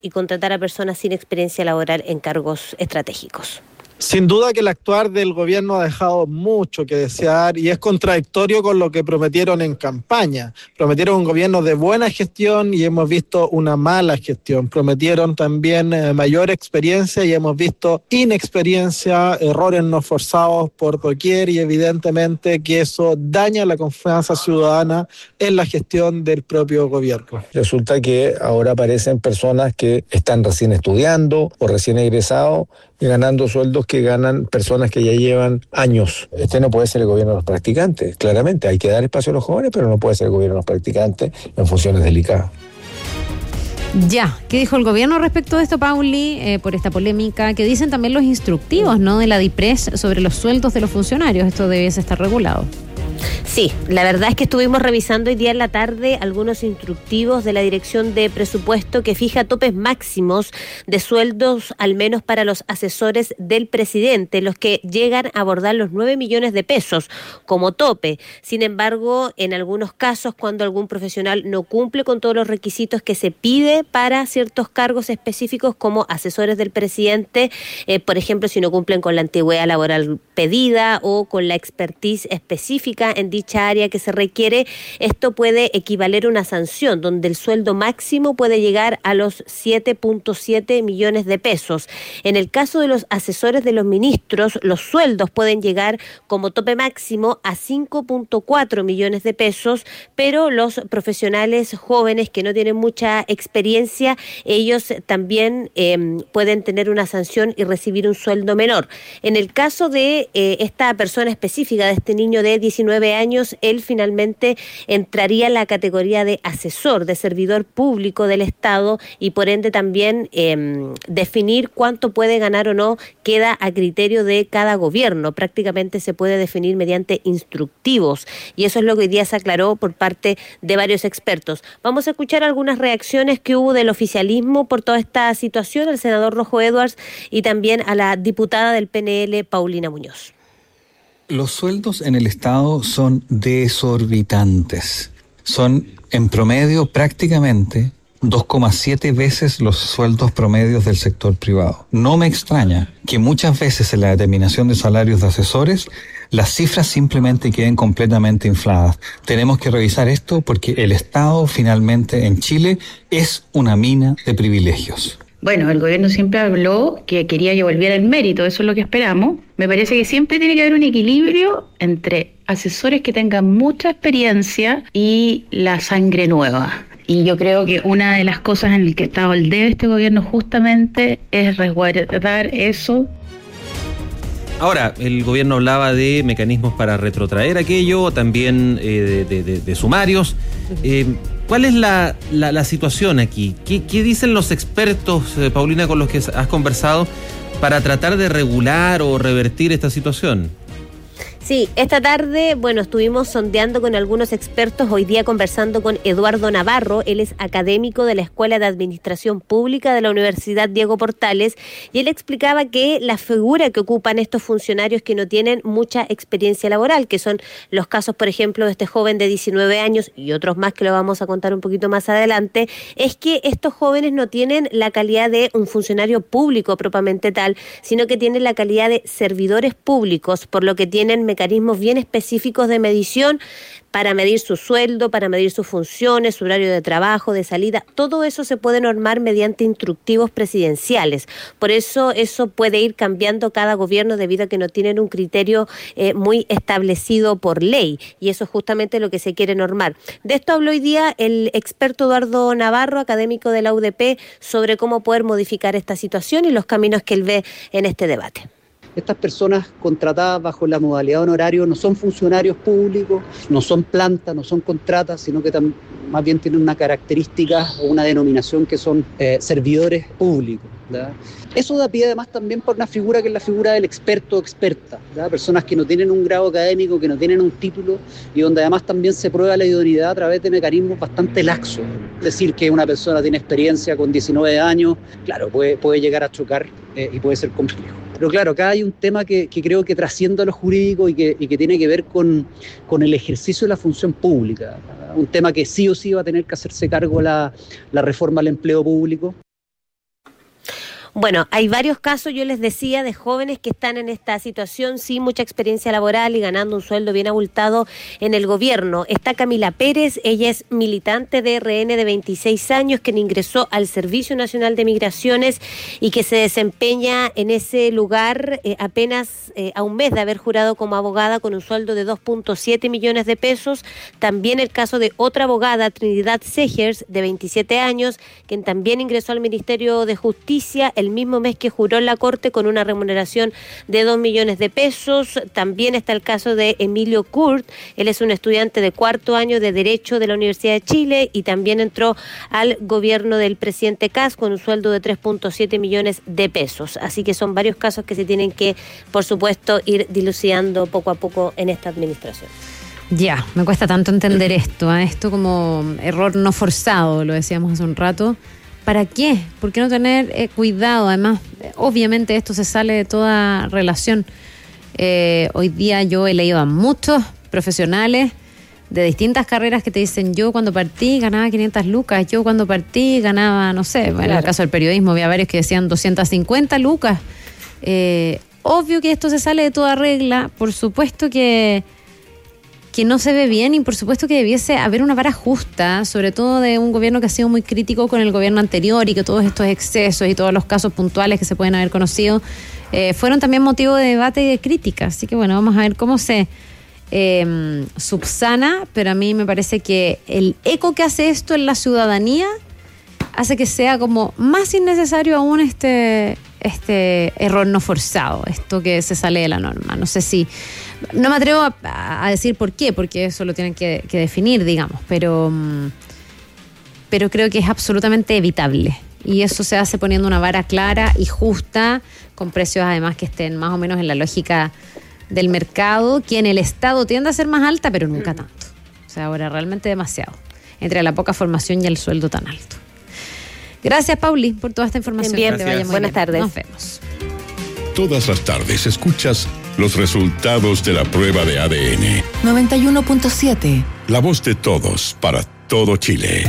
y contratar a personas sin experiencia laboral en cargos estratégicos. Sin duda que el actuar del gobierno ha dejado mucho que desear y es contradictorio con lo que prometieron en campaña. Prometieron un gobierno de buena gestión y hemos visto una mala gestión. Prometieron también mayor experiencia y hemos visto inexperiencia, errores no forzados por doquier y evidentemente que eso daña la confianza ciudadana en la gestión del propio gobierno. Resulta que ahora aparecen personas que están recién estudiando o recién egresados y ganando sueldos que ganan personas que ya llevan años. Este no puede ser el gobierno de los practicantes, claramente. Hay que dar espacio a los jóvenes, pero no puede ser el gobierno de los practicantes en funciones delicadas. Ya, ¿qué dijo el gobierno respecto de esto, Pauli, por esta polémica? Que dicen también los instructivos, ¿no?, de la DIPRES sobre los sueldos de los funcionarios. Esto debe estar regulado. Sí, la verdad es que estuvimos revisando hoy día en la tarde algunos instructivos de la Dirección de Presupuesto que fija topes máximos de sueldos, al menos para los asesores del presidente, los que llegan a abordar los 9 millones de pesos como tope. Sin embargo, en algunos casos, cuando algún profesional no cumple con todos los requisitos que se pide para ciertos cargos específicos como asesores del presidente, por ejemplo, si no cumplen con la antigüedad laboral pedida o con la expertise específica en dicha área que se requiere, esto puede equivaler a una sanción donde el sueldo máximo puede llegar a los 7.7 millones de pesos. En el caso de los asesores de los ministros, los sueldos pueden llegar como tope máximo a 5.4 millones de pesos, pero los profesionales jóvenes que no tienen mucha experiencia, ellos también pueden tener una sanción y recibir un sueldo menor. En el caso de esta persona específica, de este niño de 19 años, él finalmente entraría en la categoría de asesor, de servidor público del Estado, y por ende también definir cuánto puede ganar o no queda a criterio de cada gobierno. Prácticamente se puede definir mediante instructivos, y eso es lo que hoy día se aclaró por parte de varios expertos. Vamos a escuchar algunas reacciones que hubo del oficialismo por toda esta situación, al senador Rojo Edwards y también a la diputada del PNL, Paulina Muñoz. Los sueldos en el Estado son desorbitantes. Son, en promedio, prácticamente 2,7 veces los sueldos promedios del sector privado. No me extraña que muchas veces en la determinación de salarios de asesores las cifras simplemente queden completamente infladas. Tenemos que revisar esto porque el Estado finalmente en Chile es una mina de privilegios. Bueno, el gobierno siempre habló que quería que volviera el mérito, eso es lo que esperamos. Me parece que siempre tiene que haber un equilibrio entre asesores que tengan mucha experiencia y la sangre nueva. Y yo creo que una de las cosas en las que está el debe este gobierno justamente es resguardar eso. Ahora, el gobierno hablaba de mecanismos para retrotraer aquello, también de sumarios. ¿Cuál es la situación aquí? ¿Qué dicen los expertos, Paulina, con los que has conversado, para tratar de regular o revertir esta situación? Sí, esta tarde, estuvimos sondeando con algunos expertos, hoy día conversando con Eduardo Navarro, él es académico de la Escuela de Administración Pública de la Universidad Diego Portales, y él explicaba que la figura que ocupan estos funcionarios que no tienen mucha experiencia laboral, que son los casos, por ejemplo, de este joven de 19 años y otros más que lo vamos a contar un poquito más adelante, es que estos jóvenes no tienen la calidad de un funcionario público propiamente tal, sino que tienen la calidad de servidores públicos, por lo que tienen mecanismos bien específicos de medición para medir su sueldo, para medir sus funciones, su horario de trabajo, de salida. Todo eso se puede normar mediante instructivos presidenciales. Por eso puede ir cambiando cada gobierno debido a que no tienen un criterio muy establecido por ley, y eso es justamente lo que se quiere normar. De esto habló hoy día el experto Eduardo Navarro, académico de la UDP, sobre cómo poder modificar esta situación y los caminos que él ve en este debate. Estas personas contratadas bajo la modalidad de honorario no son funcionarios públicos, no son plantas, no son contratas, sino que más bien tienen una característica o una denominación que son servidores públicos, ¿verdad? Eso da pie además también por una figura que es la figura del experto o experta, ¿verdad? Personas que no tienen un grado académico, que no tienen un título, y donde además también se prueba la idoneidad a través de mecanismos bastante laxos. Decir que una persona tiene experiencia con 19 años, claro, puede llegar a chocar y puede ser complejo. Pero claro, acá hay un tema que creo que trasciende a lo jurídico y que tiene que ver con el ejercicio de la función pública. Un tema que sí o sí va a tener que hacerse cargo la reforma al empleo público. Bueno, hay varios casos, yo les decía, de jóvenes que están en esta situación sin mucha experiencia laboral y ganando un sueldo bien abultado en el gobierno. Está Camila Pérez, ella es militante de RN de 26 años, que ingresó al Servicio Nacional de Migraciones y que se desempeña en ese lugar apenas a un mes de haber jurado como abogada con un sueldo de 2.7 millones de pesos. También el caso de otra abogada, Trinidad Segers, de 27 años, quien también ingresó al Ministerio de Justicia el mismo mes que juró en la Corte con una remuneración de 2 millones de pesos. También está el caso de Emilio Kurt, él es un estudiante de 4º año de Derecho de la Universidad de Chile y también entró al gobierno del presidente Kast con un sueldo de 3.7 millones de pesos. Así que son varios casos que se tienen que, por supuesto, ir dilucidando poco a poco en esta administración. Ya, me cuesta tanto entender esto como error no forzado, lo decíamos hace un rato. ¿Para qué? ¿Por qué no tener cuidado? Además, obviamente esto se sale de toda relación. Hoy día yo he leído a muchos profesionales de distintas carreras que te dicen, yo cuando partí ganaba 500 lucas, yo cuando partí ganaba, no sé, en el caso del periodismo había varios que decían 250 lucas. Obvio que esto se sale de toda regla, por supuesto que no se ve bien y por supuesto que debiese haber una vara justa, sobre todo de un gobierno que ha sido muy crítico con el gobierno anterior y que todos estos excesos y todos los casos puntuales que se pueden haber conocido fueron también motivo de debate y de crítica. Así que bueno, vamos a ver cómo se subsana, pero a mí me parece que el eco que hace esto en la ciudadanía hace que sea como más innecesario aún este error no forzado, esto que se sale de la norma. No sé si... No me atrevo a decir por qué, porque eso lo tienen que definir, digamos, pero creo que es absolutamente evitable. Y eso se hace poniendo una vara clara y justa, con precios además que estén más o menos en la lógica del mercado, que en el Estado tiende a ser más alta, pero nunca tanto. O sea, ahora realmente demasiado, entre la poca formación y el sueldo tan alto. Gracias, Pauli, por toda esta información. Bien, buenas tardes. Nos vemos. Todas las tardes escuchas los resultados de la prueba de ADN. 91.7. La voz de todos para todo Chile.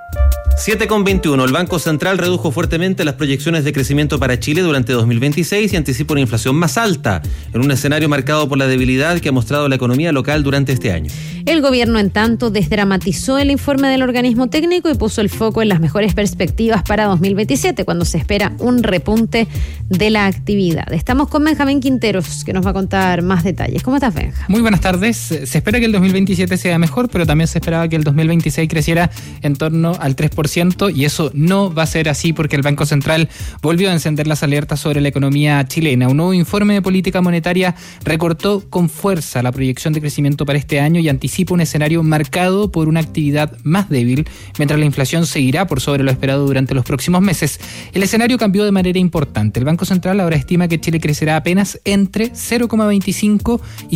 7,21. El Banco Central redujo fuertemente las proyecciones de crecimiento para Chile durante 2026 y anticipa una inflación más alta, en un escenario marcado por la debilidad que ha mostrado la economía local durante este año. El gobierno, en tanto, desdramatizó el informe del organismo técnico y puso el foco en las mejores perspectivas para 2027, cuando se espera un repunte de la actividad. Estamos con Benjamín Quinteros, que nos va a contar más detalles. ¿Cómo estás, Benja? Muy buenas tardes. Se espera que el 2027 sea mejor, pero también se esperaba que el 2026 creciera en torno al 3%, y eso no va a ser así porque el Banco Central volvió a encender las alertas sobre la economía chilena. Un nuevo informe de política monetaria recortó con fuerza la proyección de crecimiento para este año y anticipa un escenario marcado por una actividad más débil, mientras la inflación seguirá por sobre lo esperado durante los próximos meses. El escenario cambió de manera importante. El Banco Central ahora estima que Chile crecerá apenas entre 0,25 y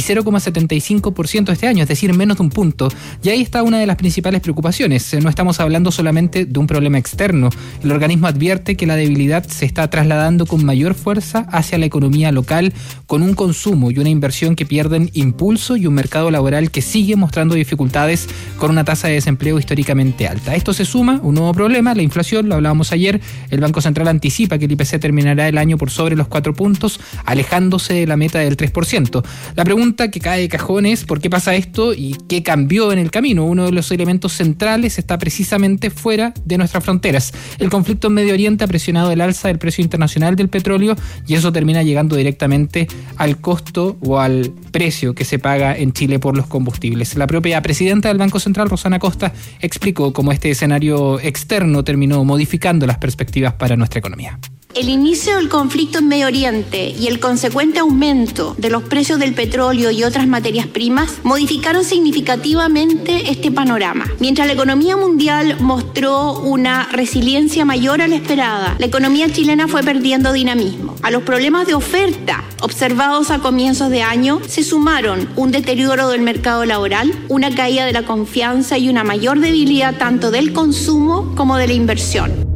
0,75% este año, es decir, menos de un punto. Y ahí está una de las principales preocupaciones. No estamos hablando solamente de un problema externo. El organismo advierte que la debilidad se está trasladando con mayor fuerza hacia la economía local, con un consumo y una inversión que pierden impulso y un mercado laboral que sigue mostrando dificultades con una tasa de desempleo históricamente alta. A esto se suma un nuevo problema, la inflación, lo hablábamos ayer. El Banco Central anticipa que el IPC terminará el año por sobre los 4 puntos, alejándose de la meta del 3%. La pregunta que cae de cajón es ¿por qué pasa esto y qué cambió en el camino? Uno de los elementos centrales está precisamente fuera de nuestras fronteras. El conflicto en Medio Oriente ha presionado el alza del precio internacional del petróleo y eso termina llegando directamente al costo o al precio que se paga en Chile por los combustibles. La propia presidenta del Banco Central, Rosana Costa, explicó cómo este escenario externo terminó modificando las perspectivas para nuestra economía. El inicio del conflicto en Medio Oriente y el consecuente aumento de los precios del petróleo y otras materias primas modificaron significativamente este panorama. Mientras la economía mundial mostró una resiliencia mayor a la esperada, la economía chilena fue perdiendo dinamismo. A los problemas de oferta observados a comienzos de año se sumaron un deterioro del mercado laboral, una caída de la confianza y una mayor debilidad tanto del consumo como de la inversión.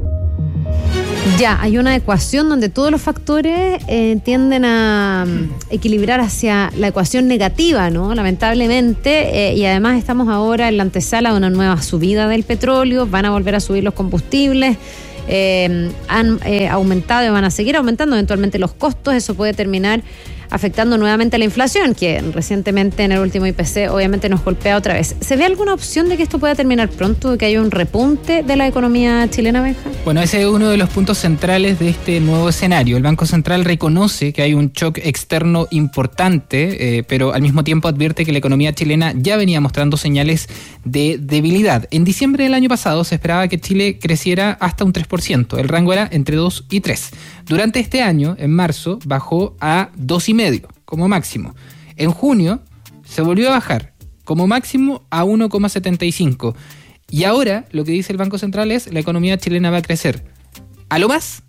Ya, hay una ecuación donde todos los factores tienden a equilibrar hacia la ecuación negativa, ¿no? Lamentablemente, y además estamos ahora en la antesala de una nueva subida del petróleo, van a volver a subir los combustibles, han aumentado y van a seguir aumentando eventualmente los costos. Eso puede terminar afectando nuevamente la inflación, que recientemente en el último IPC obviamente nos golpea otra vez. ¿Se ve alguna opción de que esto pueda terminar pronto, de que haya un repunte de la economía chilena, Benja? Bueno, ese es uno de los puntos centrales de este nuevo escenario. El Banco Central reconoce que hay un shock externo importante, pero al mismo tiempo advierte que la economía chilena ya venía mostrando señales de debilidad. En diciembre del año pasado se esperaba que Chile creciera hasta un 3%. El rango era entre 2 y 3. Durante este año, en marzo, bajó a 2,5% como máximo. En junio se volvió a bajar como máximo a 1,75%. Y ahora lo que dice el Banco Central es la economía chilena va a crecer a lo más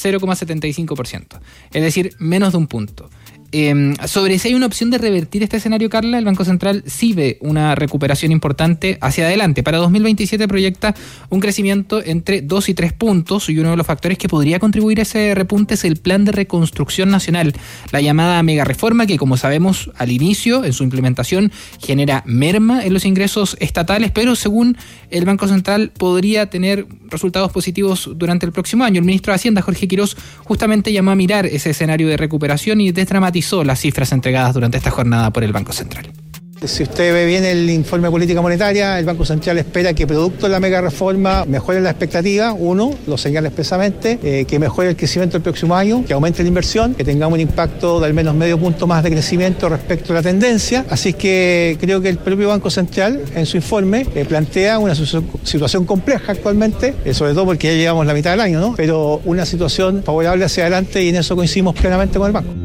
0,75%. Es decir, menos de un punto. Sobre si hay una opción de revertir este escenario, Carla, el Banco Central sí ve una recuperación importante hacia adelante. Para 2027 proyecta un crecimiento entre 2 y 3 puntos, y uno de los factores que podría contribuir a ese repunte es el Plan de Reconstrucción Nacional, la llamada mega reforma que, como sabemos al inicio, en su implementación genera merma en los ingresos estatales, pero según el Banco Central podría tener resultados positivos durante el próximo año. El ministro de Hacienda, Jorge Quirós, justamente llamó a mirar ese escenario de recuperación y desdramatizó las cifras entregadas durante esta jornada por el Banco Central. Si usted ve bien el informe de política monetaria, el Banco Central espera que producto de la mega reforma mejore la expectativa, lo señala expresamente, que mejore el crecimiento el próximo año, que aumente la inversión, que tengamos un impacto de al menos medio punto más de crecimiento respecto a la tendencia. Así que creo que el propio Banco Central en su informe plantea una situación compleja actualmente, sobre todo porque ya llevamos la mitad del año, ¿no? Pero una situación favorable hacia adelante, y en eso coincidimos plenamente con el banco.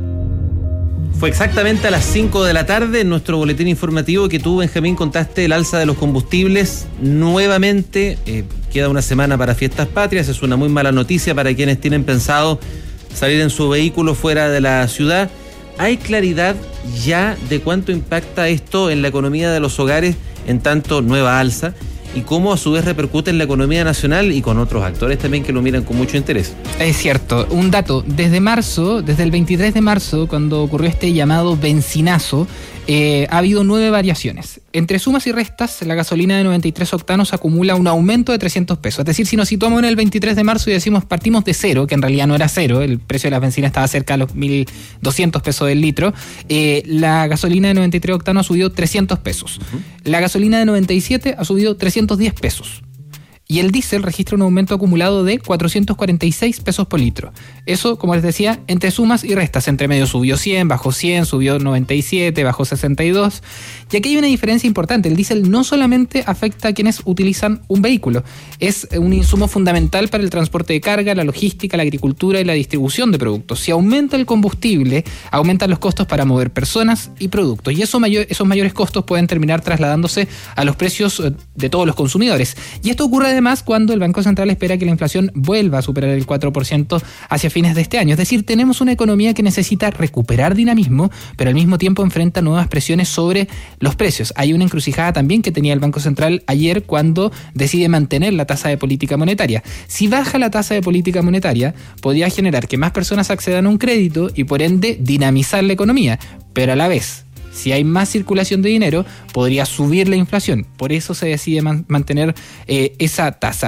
Fue exactamente a las 5 de la tarde en nuestro boletín informativo que tú, Benjamín, contaste el alza de los combustibles nuevamente. Queda una semana para Fiestas Patrias, es una muy mala noticia para quienes tienen pensado salir en su vehículo fuera de la ciudad. ¿Hay claridad ya de cuánto impacta esto en la economía de los hogares en tanto nueva alza? Y cómo a su vez repercute en la economía nacional y con otros actores también que lo miran con mucho interés. Es cierto, un dato, desde el 23 de marzo, cuando ocurrió este llamado benzinazo, ha habido 9 variaciones. Entre sumas y restas, la gasolina de 93 octanos acumula un aumento de 300 pesos. Es decir, si nos situamos en el 23 de marzo y decimos partimos de cero, que en realidad no era cero, el precio de la benzina estaba cerca de los 1.200 pesos del litro, la gasolina de 93 octanos ha subido 300 pesos. La gasolina de 97 ha subido 310 pesos. Y el diésel registra un aumento acumulado de 446 pesos por litro. Eso, como les decía, entre sumas y restas. Entre medio subió 100, bajó 100, subió 97, bajó 62. Y aquí hay una diferencia importante. El diésel no solamente afecta a quienes utilizan un vehículo. Es un insumo fundamental para el transporte de carga, la logística, la agricultura y la distribución de productos. Si aumenta el combustible, aumentan los costos para mover personas y productos. Y esos mayores costos pueden terminar trasladándose a los precios de todos los consumidores. Y esto ocurre además cuando el Banco Central espera que la inflación vuelva a superar el 4% hacia fines de este año. Es decir, tenemos una economía que necesita recuperar dinamismo, pero al mismo tiempo enfrenta nuevas presiones sobre los precios. Hay una encrucijada también que tenía el Banco Central ayer cuando decide mantener la tasa de política monetaria. Si baja la tasa de política monetaria, podría generar que más personas accedan a un crédito y por ende dinamizar la economía, pero a la vez, si hay más circulación de dinero, podría subir la inflación. Por eso se decide mantener esa tasa.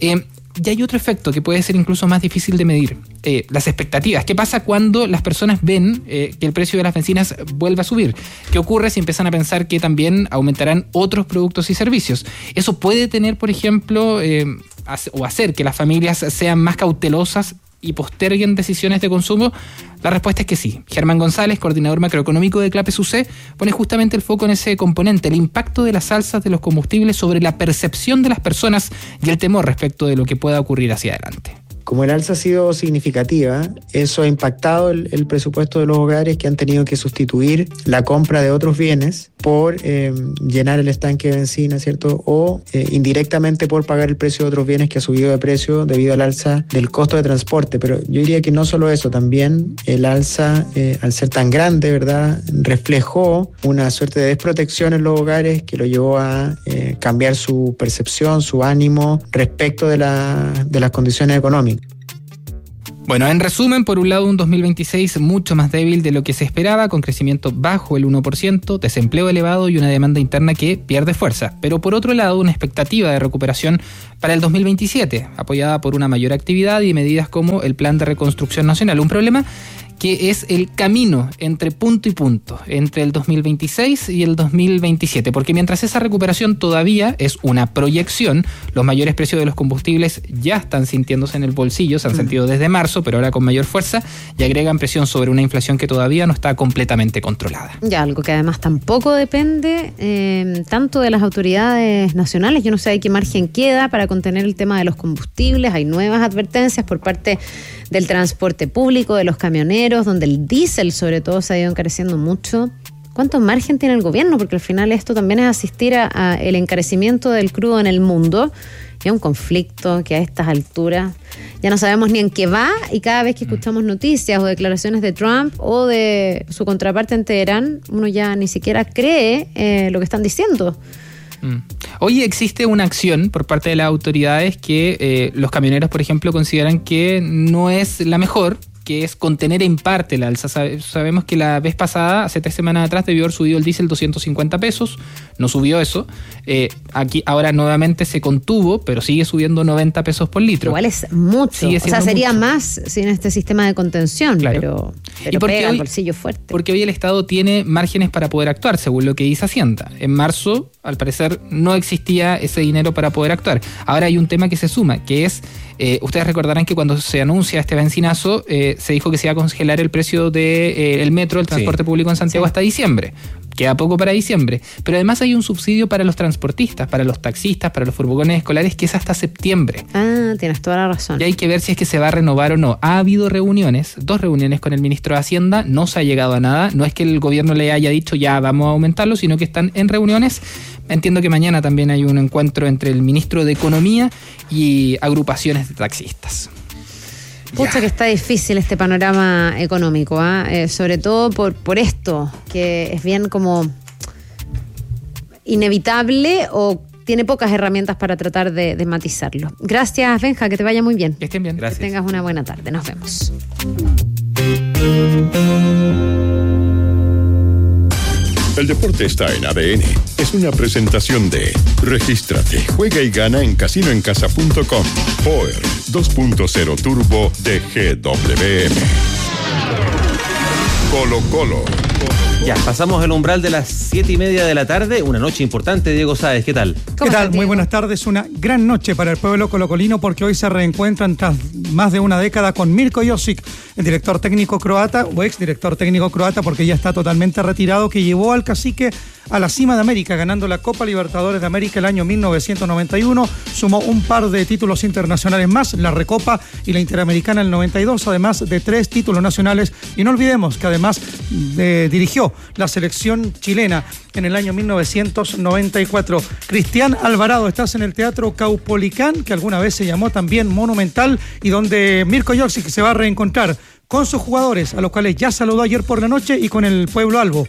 Y hay otro efecto que puede ser incluso más difícil de medir. Las expectativas. ¿Qué pasa cuando las personas ven que el precio de las bencinas vuelve a subir? ¿Qué ocurre si empiezan a pensar que también aumentarán otros productos y servicios? Eso puede tener, por ejemplo, o hacer que las familias sean más cautelosas y posterguen decisiones de consumo. La respuesta es que sí. Germán González, coordinador macroeconómico de CLAPES UC, pone justamente el foco en ese componente, el impacto de las alzas de los combustibles sobre la percepción de las personas y el temor respecto de lo que pueda ocurrir hacia adelante. Como el alza ha sido significativa, eso ha impactado el presupuesto de los hogares, que han tenido que sustituir la compra de otros bienes por llenar el estanque de benzina, ¿cierto? O indirectamente por pagar el precio de otros bienes que ha subido de precio debido al alza del costo de transporte. Pero yo diría que no solo eso, también el alza, al ser tan grande, ¿verdad?, reflejó una suerte de desprotección en los hogares que lo llevó a cambiar su percepción, su ánimo respecto de las condiciones económicas. Bueno, en resumen, por un lado un 2026 mucho más débil de lo que se esperaba, con crecimiento bajo el 1%, desempleo elevado y una demanda interna que pierde fuerza. Pero por otro lado, una expectativa de recuperación para el 2027, apoyada por una mayor actividad y medidas como el Plan de Reconstrucción Nacional. Un problema que es el camino entre punto y punto, entre el 2026 y el 2027, porque mientras esa recuperación todavía es una proyección, los mayores precios de los combustibles ya están sintiéndose en el bolsillo, se han sentido desde marzo, pero ahora con mayor fuerza, y agregan presión sobre una inflación que todavía no está completamente controlada. Ya, algo que además tampoco depende tanto de las autoridades nacionales. Yo no sé de qué margen queda para contener el tema de los combustibles. Hay nuevas advertencias por parte del transporte público, de los camioneros, donde el diésel sobre todo se ha ido encareciendo mucho. ¿Cuánto margen tiene el gobierno? Porque al final esto también es asistir a el encarecimiento del crudo en el mundo y a un conflicto que a estas alturas ya no sabemos ni en qué va, y cada vez que escuchamos noticias o declaraciones de Trump o de su contraparte en Teherán, uno ya ni siquiera cree lo que están diciendo. Hoy existe una acción por parte de las autoridades que los camioneros, por ejemplo, consideran que no es la mejor, que es contener en parte la alza. Sabemos que la vez pasada, hace 3 semanas atrás, debió haber subido el diésel 250 pesos, no subió eso. Aquí ahora nuevamente se contuvo, pero sigue subiendo 90 pesos por litro. Igual es mucho, o sea, sería mucho más sin este sistema de contención, claro. pero pega el bolsillo fuerte. Porque hoy el Estado tiene márgenes para poder actuar, según lo que dice Hacienda. En marzo, al parecer, no existía ese dinero para poder actuar. Ahora hay un tema que se suma, que es, ustedes recordarán que cuando se anuncia este bencinazo, se dijo que se iba a congelar el precio del metro, el transporte público en Santiago hasta diciembre. Queda poco para diciembre, pero además hay un subsidio para los transportistas, para los taxistas, para los furgones escolares, que es hasta septiembre. Ah, tienes toda la razón. Y hay que ver si es que se va a renovar o no. Ha habido reuniones, 2 reuniones con el ministro de Hacienda, no se ha llegado a nada. No es que el gobierno le haya dicho ya vamos a aumentarlo, sino que están en reuniones. Entiendo que mañana también hay un encuentro entre el ministro de Economía y agrupaciones de taxistas. Pucha, que está difícil este panorama económico, sobre todo por esto, que es bien como inevitable o tiene pocas herramientas para tratar de matizarlo. Gracias, Benja, que te vaya muy bien. Que estén bien. Gracias. Que tengas una buena tarde. Nos vemos. El deporte está en ADN. Es una presentación de Regístrate, juega y gana en casinoencasa.com. Power 2.0 Turbo de GWM. Colo Colo. Ya, pasamos el umbral de las 7:30 de la tarde. Una noche importante, Diego Sáez. ¿Qué tal? ¿Qué tal? Muy buenas tardes. Una gran noche para el pueblo colocolino, porque hoy se reencuentran tras más de una década con Mirko Josic, el director técnico croata, o ex director técnico croata, porque ya está totalmente retirado, que llevó al Cacique a la cima de América, ganando la Copa Libertadores de América el año 1991. Sumó un par de títulos internacionales más, la Recopa y la Interamericana el 92, además de 3 títulos nacionales. Y no olvidemos que además dirigió la selección chilena en el año 1994. Cristian Alvarado, estás en el Teatro Caupolicán, que alguna vez se llamó también Monumental, y donde Mirko Josic se va a reencontrar con sus jugadores, a los cuales ya saludó ayer por la noche, y con el pueblo albo.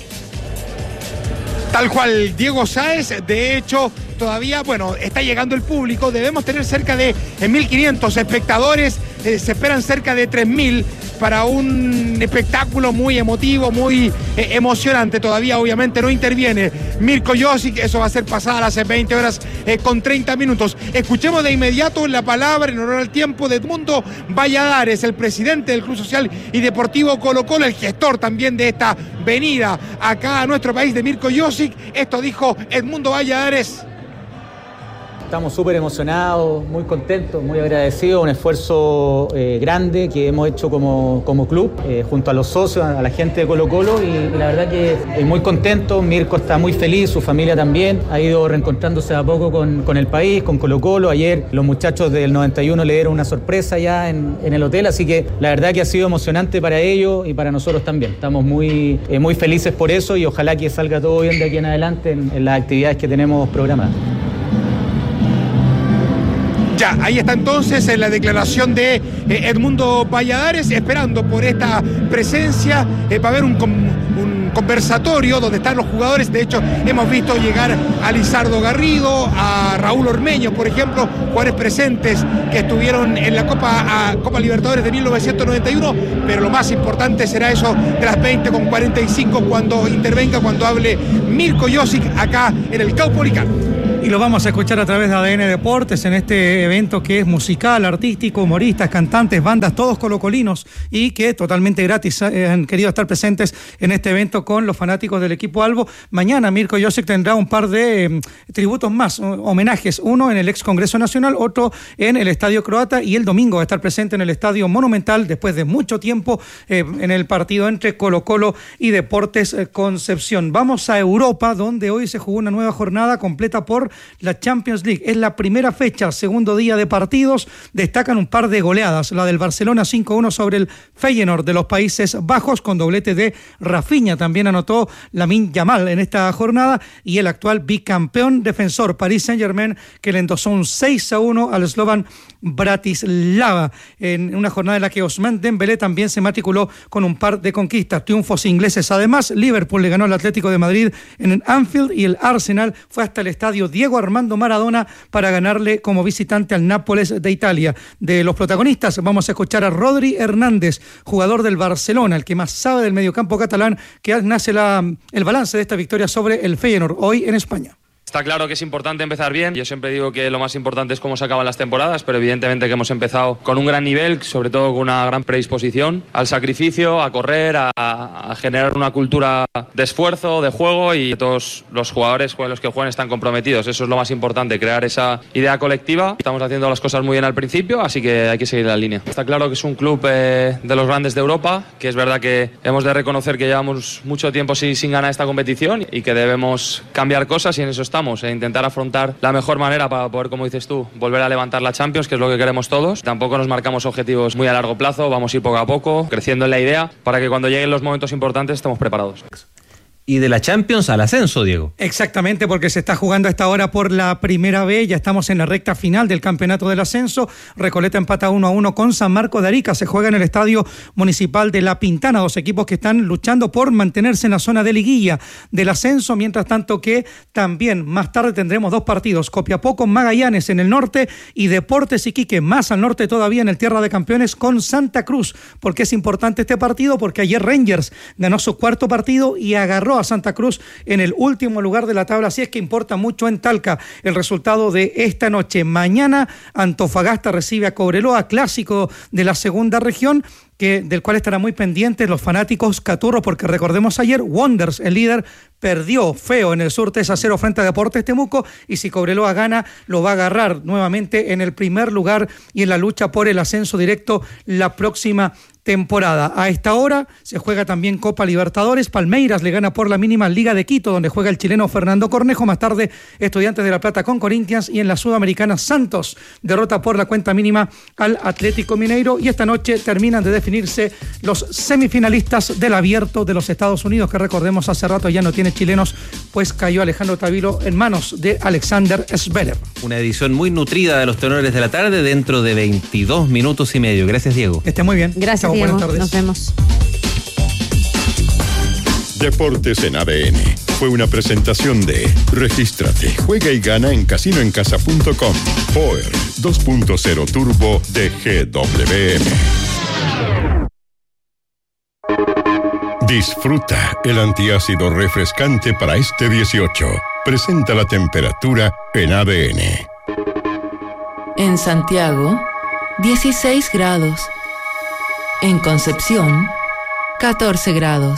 Tal cual, Diego Sáez. De hecho, todavía, está llegando el público. Debemos tener cerca de 1.500 espectadores. Se esperan cerca de 3.000 para un espectáculo muy emotivo, muy emocionante. Todavía, obviamente, no interviene Mirko Josic. Eso va a ser pasada las 20 horas con 30 minutos. Escuchemos de inmediato la palabra, en honor al tiempo, de Edmundo Valladares, el presidente del Club Social y Deportivo Colo Colo, el gestor también de esta venida acá a nuestro país de Mirko Josic. Esto dijo Edmundo Valladares. Estamos súper emocionados, muy contentos, muy agradecidos, un esfuerzo grande que hemos hecho como club, junto a los socios, a la gente de Colo Colo, y la verdad que muy contento. Mirko está muy feliz, su familia también, ha ido reencontrándose a poco con el país, con Colo Colo. Ayer los muchachos del 91 le dieron una sorpresa ya en el hotel, así que la verdad que ha sido emocionante para ellos y para nosotros también. Estamos muy felices por eso, y ojalá que salga todo bien de aquí en adelante en las actividades que tenemos programadas. Ya, ahí está entonces la declaración de Edmundo Valladares, esperando por esta presencia. Va a haber un conversatorio donde están los jugadores. De hecho, hemos visto llegar a Lizardo Garrido, a Raúl Ormeño, por ejemplo, jugadores presentes que estuvieron en la Copa Libertadores de 1991, pero lo más importante será eso de las 20:45 cuando intervenga, cuando hable Mirko Josic acá en el Caupolicán. Y lo vamos a escuchar a través de ADN Deportes en este evento que es musical, artístico, humoristas, cantantes, bandas, todos colocolinos y que totalmente gratis han querido estar presentes en este evento con los fanáticos del equipo Albo. Mañana Mirko Josic tendrá un par de tributos más, homenajes, uno en el ex Congreso Nacional, otro en el Estadio Croata, y el domingo va a estar presente en el Estadio Monumental después de mucho tiempo en el partido entre Colo-Colo y Deportes Concepción. Vamos a Europa, donde hoy se jugó una nueva jornada completa por la Champions League. Es la primera fecha, segundo día de partidos. Destacan un par de goleadas. La del Barcelona 5-1 sobre el Feyenoord de los Países Bajos, con doblete de Rafinha. También anotó Lamine Yamal en esta jornada. Y el actual bicampeón defensor Paris Saint-Germain, que le endosó un 6-1 al Slovan Bratislava, en una jornada en la que Ousmane Dembélé también se matriculó con un par de conquistas, triunfos ingleses. Además, Liverpool le ganó al Atlético de Madrid en el Anfield, y el Arsenal fue hasta el estadio Diego Armando Maradona para ganarle como visitante al Nápoles de Italia. De los protagonistas vamos a escuchar a Rodri Hernández, jugador del Barcelona, el que más sabe del mediocampo catalán, que nace el balance de esta victoria sobre el Feyenoord hoy en España. Está claro que es importante empezar bien. Yo siempre digo que lo más importante es cómo se acaban las temporadas, pero evidentemente que hemos empezado con un gran nivel, sobre todo con una gran predisposición al sacrificio, a correr, a generar una cultura de esfuerzo, de juego, y todos los jugadores, los que juegan, están comprometidos. Eso es lo más importante, crear esa idea colectiva. Estamos haciendo las cosas muy bien al principio, así que hay que seguir la línea. Está claro que es un club de los grandes de Europa, que es verdad que hemos de reconocer que llevamos mucho tiempo sin ganar esta competición y que debemos cambiar cosas, y en eso estamos. E intentar afrontar la mejor manera para poder, como dices tú, volver a levantar la Champions, que es lo que queremos todos. Tampoco nos marcamos objetivos muy a largo plazo, vamos a ir poco a poco, creciendo en la idea, para que cuando lleguen los momentos importantes estemos preparados. Y de la Champions al ascenso, Diego. Exactamente, porque se está jugando a esta hora por la primera vez. Ya estamos en la recta final del campeonato del ascenso. Recoleta empata 1-1 con San Marcos de Arica. Se juega en el Estadio Municipal de La Pintana. Dos equipos que están luchando por mantenerse en la zona de liguilla del ascenso. Mientras tanto que también más tarde tendremos dos partidos. Copiapó con Magallanes en el norte y Deportes Iquique más al norte todavía en el Tierra de Campeones con Santa Cruz. ¿Por qué es importante este partido? Porque ayer Rangers ganó su cuarto partido y agarró a Santa Cruz en el último lugar de la tabla, así es que importa mucho en Talca el resultado de esta noche. Mañana Antofagasta recibe a Cobreloa, clásico de la segunda región, del cual estarán muy pendientes los fanáticos caturros, porque recordemos ayer Wanderers, el líder, perdió feo en el sur 3-0 frente a Deportes Temuco, y si Cobreloa gana lo va a agarrar nuevamente en el primer lugar y en la lucha por el ascenso directo la próxima temporada. A esta hora se juega también Copa Libertadores. Palmeiras le gana por la mínima Liga de Quito, donde juega el chileno Fernando Cornejo. Más tarde Estudiantes de La Plata con Corinthians, y en la Sudamericana Santos derrota por la cuenta mínima al Atlético Mineiro. Y esta noche terminan de definirse los semifinalistas del Abierto de los Estados Unidos, que recordemos hace rato ya no tiene chilenos, pues cayó Alejandro Tavilo en manos de Alexander Zverev. Una edición muy nutrida de los tenores de la tarde dentro de 22 minutos y medio. Gracias, Diego. Que esté muy bien. Gracias, Chao, Diego. buenas tardes. Nos vemos. Deportes en ADN fue una presentación de Regístrate, juega y gana en casinoencasa.com. Power 2.0 Turbo de GWM. Disfruta el antiácido refrescante para este 18. Presenta la temperatura en ADN. En Santiago, 16 grados. En Concepción, 14 grados.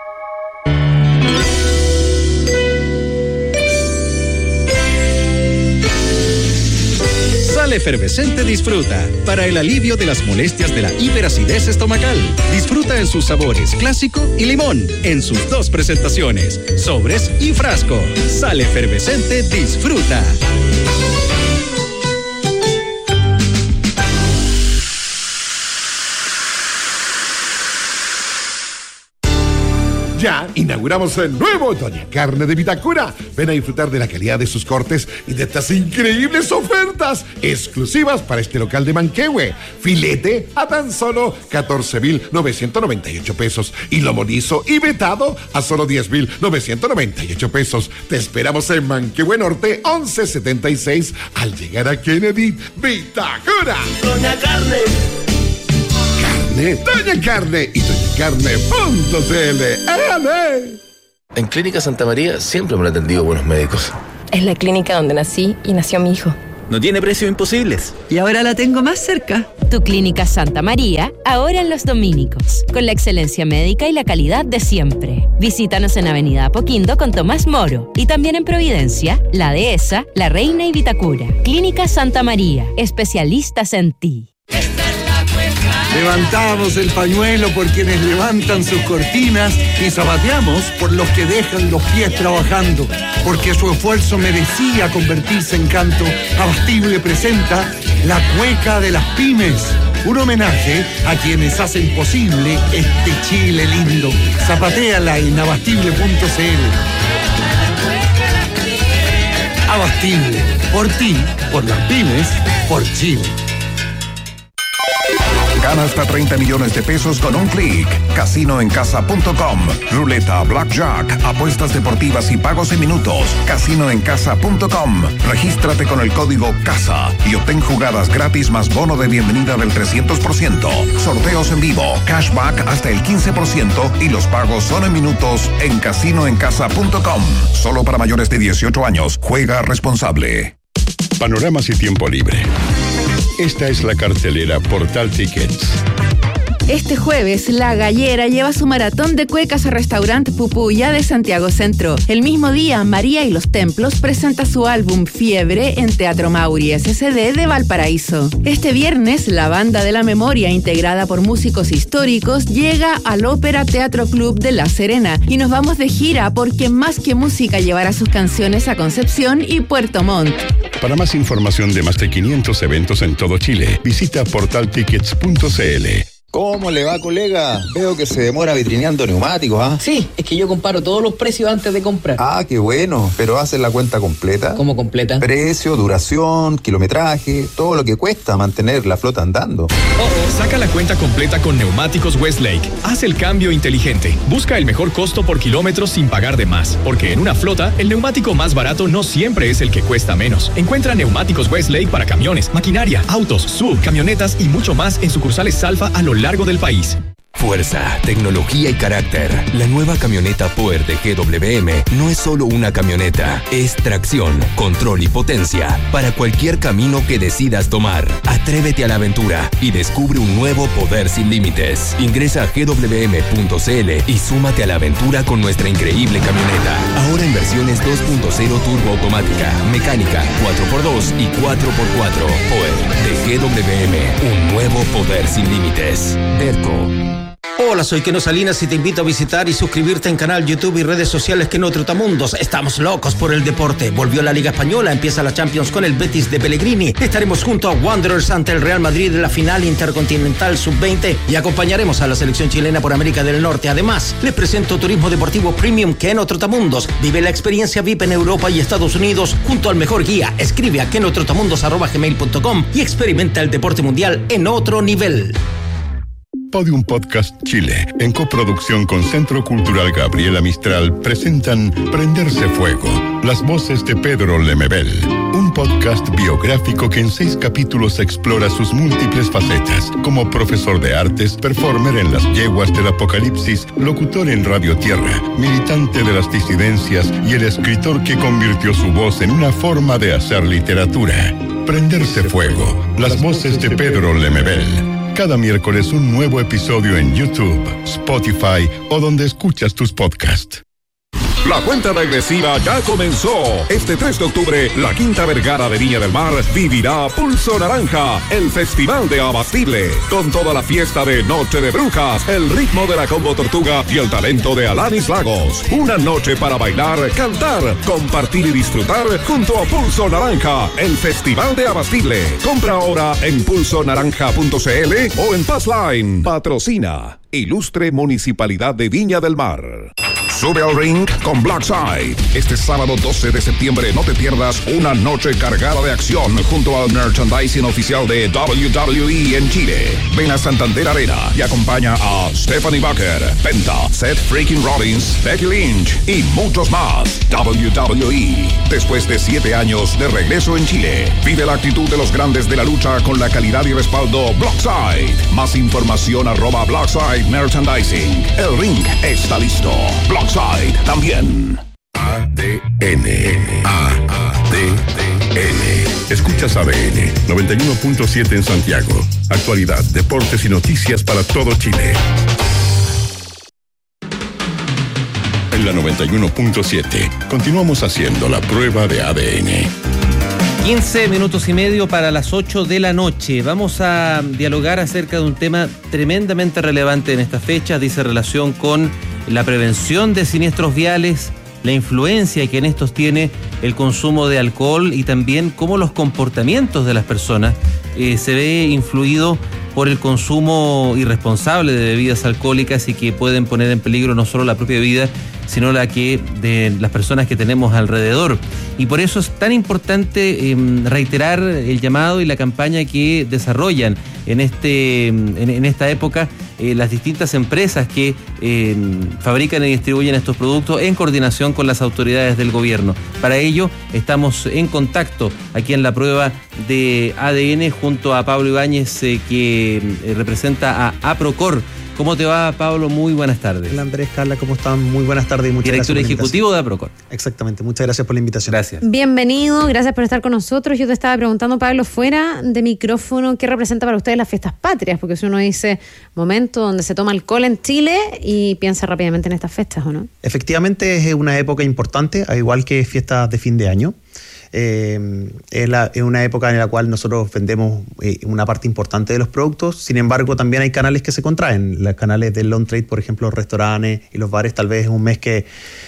Sal Efervescente Disfruta, para el alivio de las molestias de la hiperacidez estomacal. Disfruta en sus sabores clásico y limón, en sus dos presentaciones, sobres y frasco. Sal Efervescente Disfruta. Ya inauguramos el nuevo Doña Carne de Vitacura. Ven a disfrutar de la calidad de sus cortes y de estas increíbles ofertas exclusivas para este local de Manquehue. Filete a tan solo 14.998 pesos y lomo liso y vetado a solo 10.998 pesos. Te esperamos en Manquehue Norte 1176 al llegar a Kennedy, Vitacura. Doña Carne. Doña Carne y doñacarne.cl. En Clínica Santa María siempre me han atendido buenos médicos. Es la clínica donde nací y nació mi hijo. No tiene precios imposibles. Y ahora la tengo más cerca. Tu Clínica Santa María, ahora en Los Dominicos, con la excelencia médica y la calidad de siempre. Visítanos en Avenida Apoquindo con Tomás Moro y también en Providencia, La Dehesa, La Reina y Vitacura. Clínica Santa María, especialistas en ti. Levantamos el pañuelo por quienes levantan sus cortinas y zapateamos por los que dejan los pies trabajando, porque su esfuerzo merecía convertirse en canto. Abastible presenta La Cueca de las Pymes, un homenaje a quienes hacen posible este Chile lindo. Zapatéala en abastible.cl. Abastible, por ti, por las pymes, por Chile. Gana hasta 30 millones de pesos con un clic. Casinoencasa.com. Ruleta, blackjack, apuestas deportivas y pagos en minutos. Casinoencasa.com. Regístrate con el código CASA y obtén jugadas gratis más bono de bienvenida del 300%. Sorteos en vivo, cashback hasta el 15% y los pagos son en minutos en Casinoencasa.com. Solo para mayores de 18 años. Juega responsable. Panoramas y tiempo libre. Esta es la cartelera Portal Tickets. Este jueves, La Gallera lleva su maratón de cuecas a Restaurante Pupuya de Santiago Centro. El mismo día, María y los Templos presenta su álbum Fiebre en Teatro Mauri SCD de Valparaíso. Este viernes, la Banda de la Memoria, integrada por músicos históricos, llega al Ópera Teatro Club de La Serena y nos vamos de gira porque Más que Música llevará sus canciones a Concepción y Puerto Montt. Para más información de más de 500 eventos en todo Chile, visita portaltickets.cl. ¿Cómo le va, colega? Veo que se demora vitrineando neumáticos, ¿ah? Sí, es que yo comparo todos los precios antes de comprar. Ah, qué bueno. ¿Pero haces la cuenta completa? ¿Cómo completa? Precio, duración, kilometraje, todo lo que cuesta mantener la flota andando. Saca la cuenta completa con Neumáticos Westlake. Haz el cambio inteligente. Busca el mejor costo por kilómetro sin pagar de más. Porque en una flota, el neumático más barato no siempre es el que cuesta menos. Encuentra Neumáticos Westlake para camiones, maquinaria, autos, sub, camionetas y mucho más en sucursales Salfa a lo largo del país. Fuerza, tecnología y carácter. La nueva camioneta Power de GWM no es solo una camioneta, es tracción, control y potencia para cualquier camino que decidas tomar. Atrévete a la aventura y descubre un nuevo poder sin límites. Ingresa a gwm.cl y súmate a la aventura con nuestra increíble camioneta. Ahora en versiones 2.0 turbo automática, mecánica, 4x2 y 4x4. Power de GWM, un nuevo poder sin límites. Derco. Hola, soy Keno Salinas y te invito a visitar y suscribirte en canal YouTube y redes sociales Keno Trotamundos. Estamos locos por el deporte. Volvió la Liga Española, empieza la Champions con el Betis de Pellegrini. Estaremos junto a Wanderers ante el Real Madrid en la final intercontinental sub-20 y acompañaremos a la selección chilena por América del Norte. Además, les presento Turismo Deportivo Premium Keno Trotamundos. Vive la experiencia VIP en Europa y Estados Unidos junto al mejor guía. Escribe a kenotrotamundos@gmail.com y experimenta el deporte mundial en otro nivel. Podium Podcast Chile, en coproducción con Centro Cultural Gabriela Mistral, presentan Prenderse Fuego, las voces de Pedro Lemebel, un podcast biográfico que en 6 capítulos explora sus múltiples facetas, como profesor de artes, performer en las yeguas del apocalipsis, locutor en Radio Tierra, militante de las disidencias y el escritor que convirtió su voz en una forma de hacer literatura. Prenderse Fuego, las voces de Pedro Lemebel. Cada miércoles un nuevo episodio en YouTube, Spotify o donde escuchas tus podcasts. La cuenta regresiva ya comenzó. Este 3 de octubre, la Quinta Vergara de Viña del Mar vivirá Pulso Naranja, el festival de Abastible, con toda la fiesta de Noche de Brujas, el ritmo de la Combo Tortuga y el talento de Alanis Lagos. Una noche para bailar, cantar, compartir y disfrutar junto a Pulso Naranja, el festival de Abastible. Compra ahora en pulsonaranja.cl o en Passline. Patrocina Ilustre Municipalidad de Viña del Mar. Sube al ring con Blackside. Este sábado 12 de septiembre no te pierdas una noche cargada de acción junto al merchandising oficial de WWE en Chile. Ven a Santander Arena y acompaña a Stephanie Bucker, Penta, Seth Freaking Rollins, Becky Lynch y muchos más. WWE. Después de 7 años de regreso en Chile, vive la actitud de los grandes de la lucha con la calidad y respaldo Blackside. Más información @Blackside Merchandising. El ring está listo. Blackside también. ADN. Escuchas ADN 91.7 en Santiago. Actualidad, deportes y noticias para todo Chile. En la 91.7 continuamos haciendo la prueba de ADN. 15 minutos y medio para las 8 de la noche. Vamos a dialogar acerca de un tema tremendamente relevante en esta fecha. Dice relación con la prevención de siniestros viales, la influencia que en estos tiene el consumo de alcohol y también cómo los comportamientos de las personas se ve influido por el consumo irresponsable de bebidas alcohólicas y que pueden poner en peligro no solo la propia vida, sino la que de las personas que tenemos alrededor. Y por eso es tan importante reiterar el llamado y la campaña que desarrollan en esta época las distintas empresas que fabrican y distribuyen estos productos en coordinación con las autoridades del gobierno. Para ello estamos en contacto aquí en la prueba de ADN junto a Pablo Ibáñez, que representa a Aprocor. ¿Cómo te va, Pablo? Muy buenas tardes. Hola, Andrés, Carla, ¿cómo están? Muy buenas tardes y muchas gracias por la invitación. Director ejecutivo de Aprocor. Exactamente, muchas gracias por la invitación. Gracias. Bienvenido, gracias por estar con nosotros. Yo te estaba preguntando, Pablo, fuera de micrófono, ¿qué representa para ustedes las fiestas patrias? Porque si uno dice momento donde se toma alcohol en Chile y piensa rápidamente en estas fechas, ¿o no? Efectivamente es una época importante, al igual que fiestas de fin de año. Es una época en la cual nosotros vendemos una parte importante de los productos. Sin embargo, también hay canales que se contraen. Los canales del long trade, por ejemplo, los restaurantes y los bares, tal vez es un mes que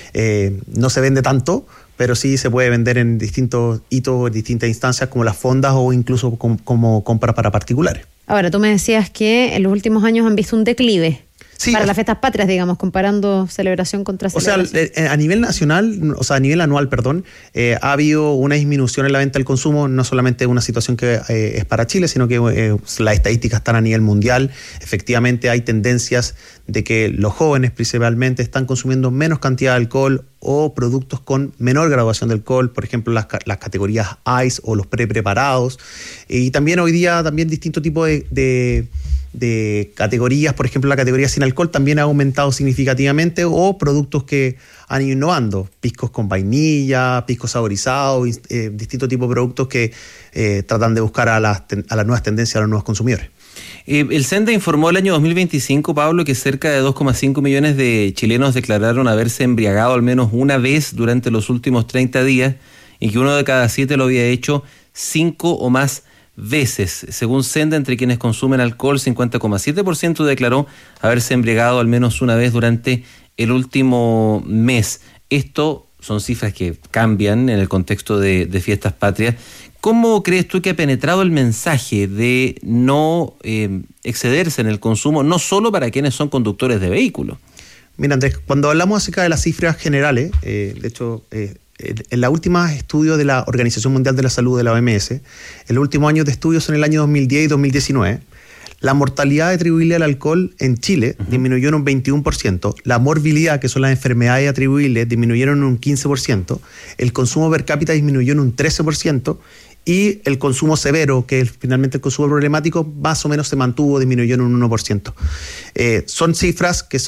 no se vende tanto, pero sí se puede vender en distintos hitos, en distintas instancias, como las fondas o incluso como compras para particulares. Ahora, tú me decías que en los últimos años han visto un declive. Sí, para las fiestas patrias, digamos, comparando celebración contra celebración. O sea, a nivel nacional, a nivel anual, ha habido una disminución en la venta del consumo, no solamente una situación que es para Chile, sino que las estadísticas están a nivel mundial. Efectivamente hay tendencias de que los jóvenes principalmente están consumiendo menos cantidad de alcohol o productos con menor graduación de alcohol, por ejemplo las categorías ICE o los pre-preparados. Y también hoy día distintos tipos de categorías, por ejemplo la categoría sin alcohol también ha aumentado significativamente, o productos que han ido innovando, piscos con vainilla, piscos saborizados, distintos tipos de productos que tratan de buscar a las nuevas tendencias, a los nuevos consumidores. El SENDA informó el año 2025, Pablo, que cerca de 2,5 millones de chilenos declararon haberse embriagado al menos una vez durante los últimos 30 días y que 1 de cada 7 lo había hecho 5 o más veces. Según SENDA, entre quienes consumen alcohol, 50,7% declaró haberse embriagado al menos una vez durante el último mes. Esto son cifras que cambian en el contexto de fiestas patrias. ¿Cómo crees tú que ha penetrado el mensaje de no excederse en el consumo, no solo para quienes son conductores de vehículos? Mira, Andrés, cuando hablamos acerca de las cifras generales, de hecho, en la última estudio de la Organización Mundial de la Salud, de la OMS, el último año de estudios en el año 2010 y 2019, la mortalidad atribuible al alcohol en Chile disminuyó en un 21%, la morbilidad, que son las enfermedades atribuibles, disminuyeron en un 15%, el consumo per cápita disminuyó en un 13%, y el consumo severo, que es finalmente el consumo problemático, más o menos se mantuvo, disminuyó en un 1%. Son cifras que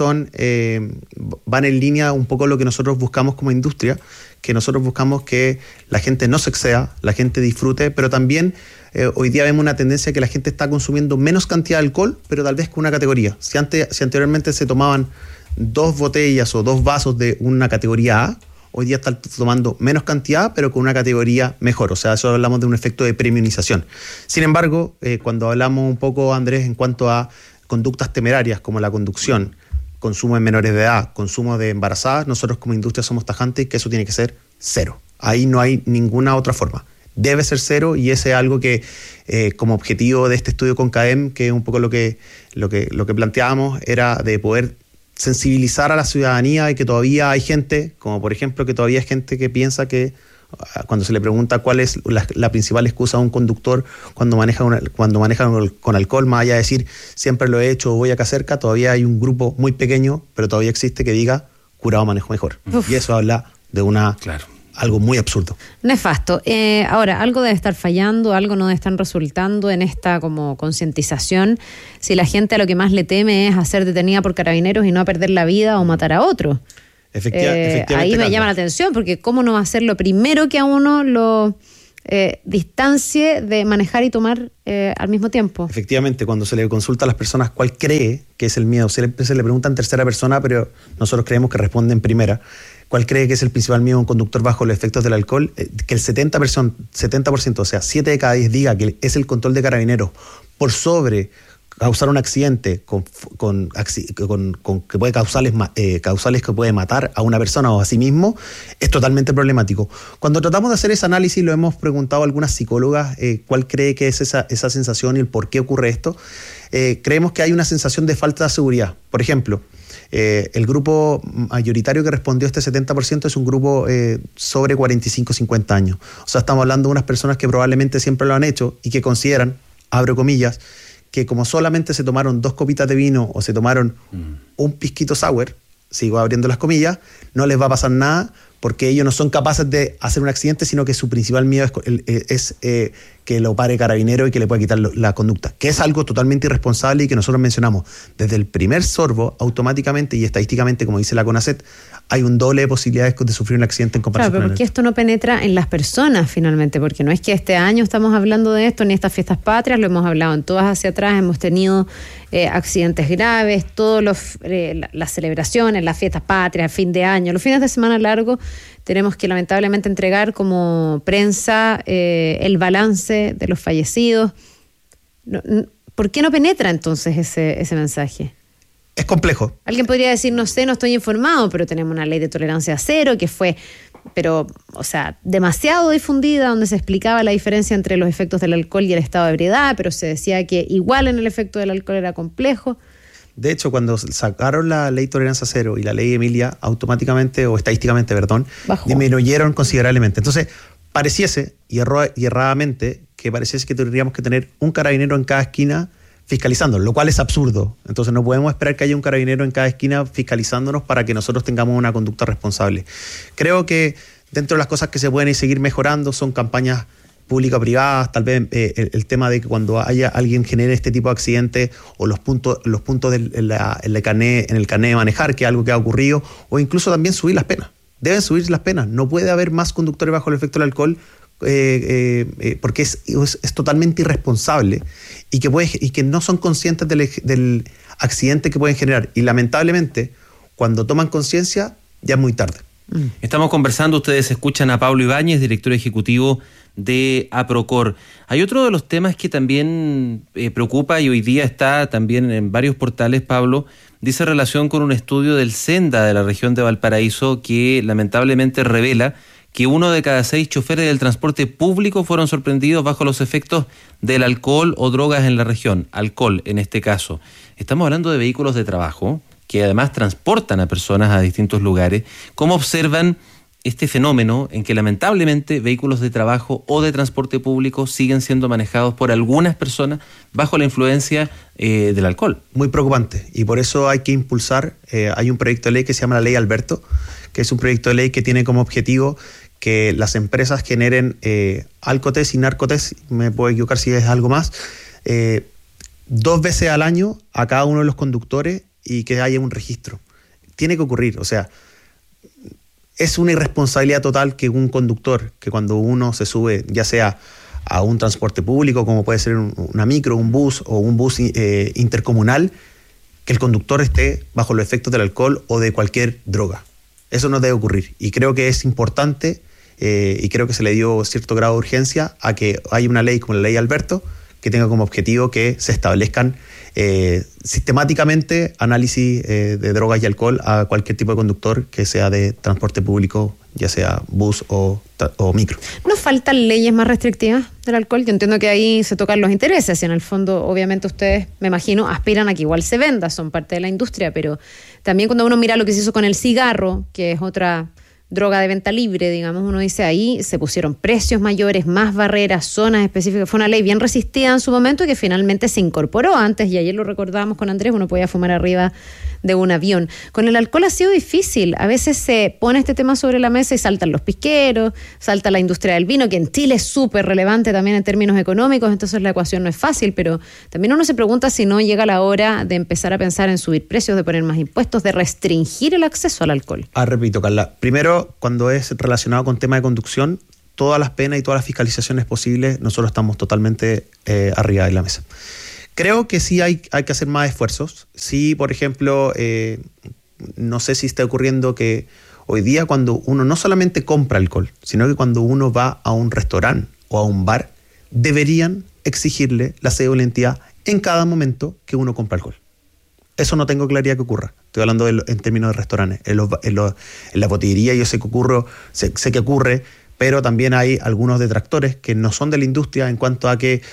van en línea un poco lo que nosotros buscamos como industria, que nosotros buscamos que la gente no se exceda, la gente disfrute, pero también hoy día vemos una tendencia que la gente está consumiendo menos cantidad de alcohol, pero tal vez con una categoría. Si anteriormente se tomaban 2 botellas o 2 vasos de una categoría A, hoy día están tomando menos cantidad, pero con una categoría mejor. O sea, eso hablamos de un efecto de premiumización. Sin embargo, cuando hablamos un poco, Andrés, en cuanto a conductas temerarias como la conducción, consumo en menores de edad, consumo de embarazadas, nosotros como industria somos tajantes que eso tiene que ser 0. Ahí no hay ninguna otra forma. Debe ser 0, y ese es algo que como objetivo de este estudio con CADEM, que es un poco lo que planteábamos, era de poder sensibilizar a la ciudadanía de que todavía hay gente, como por ejemplo que todavía hay gente que piensa que cuando se le pregunta cuál es la principal excusa a un conductor cuando maneja con alcohol, más allá de decir siempre lo he hecho o voy acá cerca, todavía hay un grupo muy pequeño, pero todavía existe, que diga curado manejo mejor. Uf. Y eso habla de algo muy absurdo. Nefasto. Ahora, algo debe estar fallando, algo no debe estar resultando en esta como concientización. Si la gente a lo que más le teme es a ser detenida por carabineros y no a perder la vida o matar a otro. Efectivamente. Ahí me llama la atención, porque cómo no va a ser lo primero que a uno lo distancie de manejar y tomar al mismo tiempo. Efectivamente, cuando se le consulta a las personas cuál cree que es el miedo, se le pregunta en tercera persona, pero nosotros creemos que responde en primera. ¿Cuál cree que es el principal miedo de un conductor bajo los efectos del alcohol? Que el 70%, o sea, 7 de cada 10 diga que es el control de carabineros por sobre causar un accidente que puede causales que puede matar a una persona o a sí mismo, es totalmente problemático. Cuando tratamos de hacer ese análisis, lo hemos preguntado a algunas psicólogas cuál cree que es esa sensación y el por qué ocurre esto. Creemos que hay una sensación de falta de seguridad. Por ejemplo, el grupo mayoritario que respondió este 70% es un grupo sobre 45-50 años. O sea, estamos hablando de unas personas que probablemente siempre lo han hecho y que consideran, abro comillas, que como solamente se tomaron 2 copitas de vino o se tomaron un pisquito sour, sigo abriendo las comillas, no les va a pasar nada porque ellos no son capaces de hacer un accidente, sino que su principal miedo es que lo pare carabinero y que le pueda quitar la conducta, que es algo totalmente irresponsable y que nosotros mencionamos. Desde el primer sorbo, automáticamente y estadísticamente, como dice la CONACET, hay un doble de posibilidades de sufrir un accidente en comparación con porque esto no penetra en las personas finalmente, porque no es que este año estamos hablando de esto, ni estas fiestas patrias, lo hemos hablado en todas hacia atrás, hemos tenido accidentes graves, todas las celebraciones, las fiestas patrias, fin de año, los fines de semana largos, tenemos que lamentablemente entregar como prensa el balance de los fallecidos. ¿Por qué no penetra entonces ese mensaje? Es complejo. Alguien podría decir, no sé, no estoy informado, pero tenemos una ley de tolerancia cero que fue, demasiado difundida, donde se explicaba la diferencia entre los efectos del alcohol y el estado de ebriedad, pero se decía que igual en el efecto del alcohol era complejo. De hecho, cuando sacaron la ley tolerancia cero y la ley Emilia, automáticamente, o estadísticamente, disminuyeron considerablemente. Entonces, pareciese, y erradamente, que pareciese que tendríamos que tener un carabinero en cada esquina fiscalizando, lo cual es absurdo. Entonces no podemos esperar que haya un carabinero en cada esquina fiscalizándonos para que nosotros tengamos una conducta responsable. Creo que dentro de las cosas que se pueden seguir mejorando son campañas público-privadas, tal vez el tema de que cuando haya alguien genere este tipo de accidentes o los puntos en el carné de manejar, que es algo que ha ocurrido, o incluso también subir las penas. Deben subir las penas. No puede haber más conductores bajo el efecto del alcohol porque es totalmente irresponsable y que no son conscientes del accidente que pueden generar. Y lamentablemente, cuando toman conciencia, ya es muy tarde. Estamos conversando, ustedes escuchan a Pablo Ibáñez, director ejecutivo de APROCOR. Hay otro de los temas que también preocupa y hoy día está también en varios portales, Pablo, dice relación con un estudio del SENDA de la región de Valparaíso que lamentablemente revela que 1 de cada 6 choferes del transporte público fueron sorprendidos bajo los efectos del alcohol o drogas en la región. Alcohol, en este caso. Estamos hablando de vehículos de trabajo que además transportan a personas a distintos lugares. ¿Cómo observan este fenómeno en que lamentablemente vehículos de trabajo o de transporte público siguen siendo manejados por algunas personas bajo la influencia del alcohol? Muy preocupante, y por eso hay que impulsar, hay un proyecto de ley que se llama la Ley Alberto, que es un proyecto de ley que tiene como objetivo que las empresas generen alcotest y narcotest, me puedo equivocar si es algo más, 2 veces al año a cada uno de los conductores y que haya un registro. Tiene que ocurrir, o sea, es una irresponsabilidad total que un conductor, que cuando uno se sube, ya sea a un transporte público, como puede ser una micro, un bus o un bus intercomunal, que el conductor esté bajo los efectos del alcohol o de cualquier droga. Eso no debe ocurrir. Y creo que es importante, y creo que se le dio cierto grado de urgencia a que haya una ley como la Ley Alberto, que tenga como objetivo que se establezcan sistemáticamente análisis de drogas y alcohol a cualquier tipo de conductor que sea de transporte público, ya sea bus o micro. ¿No faltan leyes más restrictivas del alcohol? Yo entiendo que ahí se tocan los intereses y en el fondo, obviamente, ustedes, me imagino, aspiran a que igual se venda, son parte de la industria, pero también cuando uno mira lo que se hizo con el cigarro, que es otra droga de venta libre, digamos, uno dice ahí se pusieron precios mayores, más barreras, zonas específicas. Fue una ley bien resistida en su momento y que finalmente se incorporó antes, y ayer lo recordábamos con Andrés, uno podía fumar arriba de un avión. Con el alcohol ha sido difícil. A veces se pone este tema sobre la mesa y saltan los pisqueros, salta la industria del vino, que en Chile es súper relevante también en términos económicos, entonces la ecuación no es fácil, pero también uno se pregunta si no llega la hora de empezar a pensar en subir precios, de poner más impuestos, de restringir el acceso al alcohol. Repito, Carla, primero, cuando es relacionado con tema de conducción, todas las penas y todas las fiscalizaciones posibles, nosotros estamos totalmente arriba de la mesa. Creo que sí hay que hacer más esfuerzos. Sí, por ejemplo, no sé si está ocurriendo que hoy día cuando uno no solamente compra alcohol, sino que cuando uno va a un restaurante o a un bar, deberían exigirle la cédula de identidad en cada momento que uno compra alcohol. Eso no tengo claridad que ocurra. Estoy hablando en términos de restaurantes. En la botillería yo sé que ocurre, pero también hay algunos detractores que no son de la industria en cuanto a que...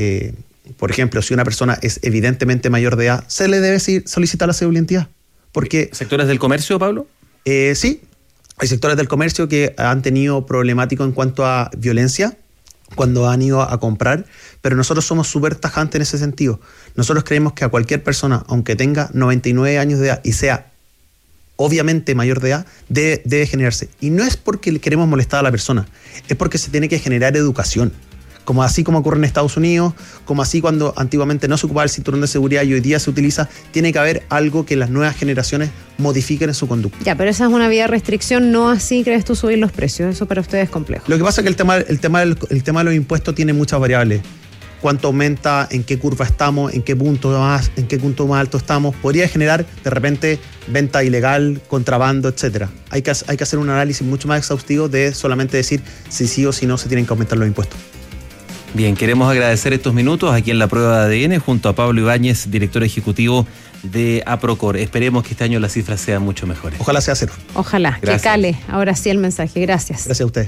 por ejemplo, si una persona es evidentemente mayor de edad, se le debe solicitar la cédula de identidad. Porque, ¿sectores del comercio, Pablo? Sí, hay sectores del comercio que han tenido problemático en cuanto a violencia cuando han ido a comprar, pero nosotros somos súper tajantes en ese sentido. Nosotros creemos que a cualquier persona, aunque tenga 99 años de edad y sea obviamente mayor de edad, debe generarse. Y no es porque le queremos molestar a la persona, es porque se tiene que generar educación. Así como ocurre en Estados Unidos, como así cuando antiguamente no se ocupaba el cinturón de seguridad y hoy día se utiliza, tiene que haber algo que las nuevas generaciones modifiquen en su conducta. Ya, pero esa es una vía de restricción, no así crees tú subir los precios, eso para ustedes es complejo. Lo que pasa es que el tema de los impuestos tiene muchas variables. Cuánto aumenta, en qué curva estamos, en qué punto más alto estamos, podría generar de repente venta ilegal, contrabando, etcétera. Hay que hacer un análisis mucho más exhaustivo de solamente decir si sí o si no se tienen que aumentar los impuestos. Bien, queremos agradecer estos minutos aquí en la prueba de ADN junto a Pablo Ibáñez, director ejecutivo de Aprocor. Esperemos que este año las cifras sean mucho mejores. Ojalá sea cero. Ojalá, gracias. Que cale ahora sí el mensaje. Gracias. Gracias a ustedes.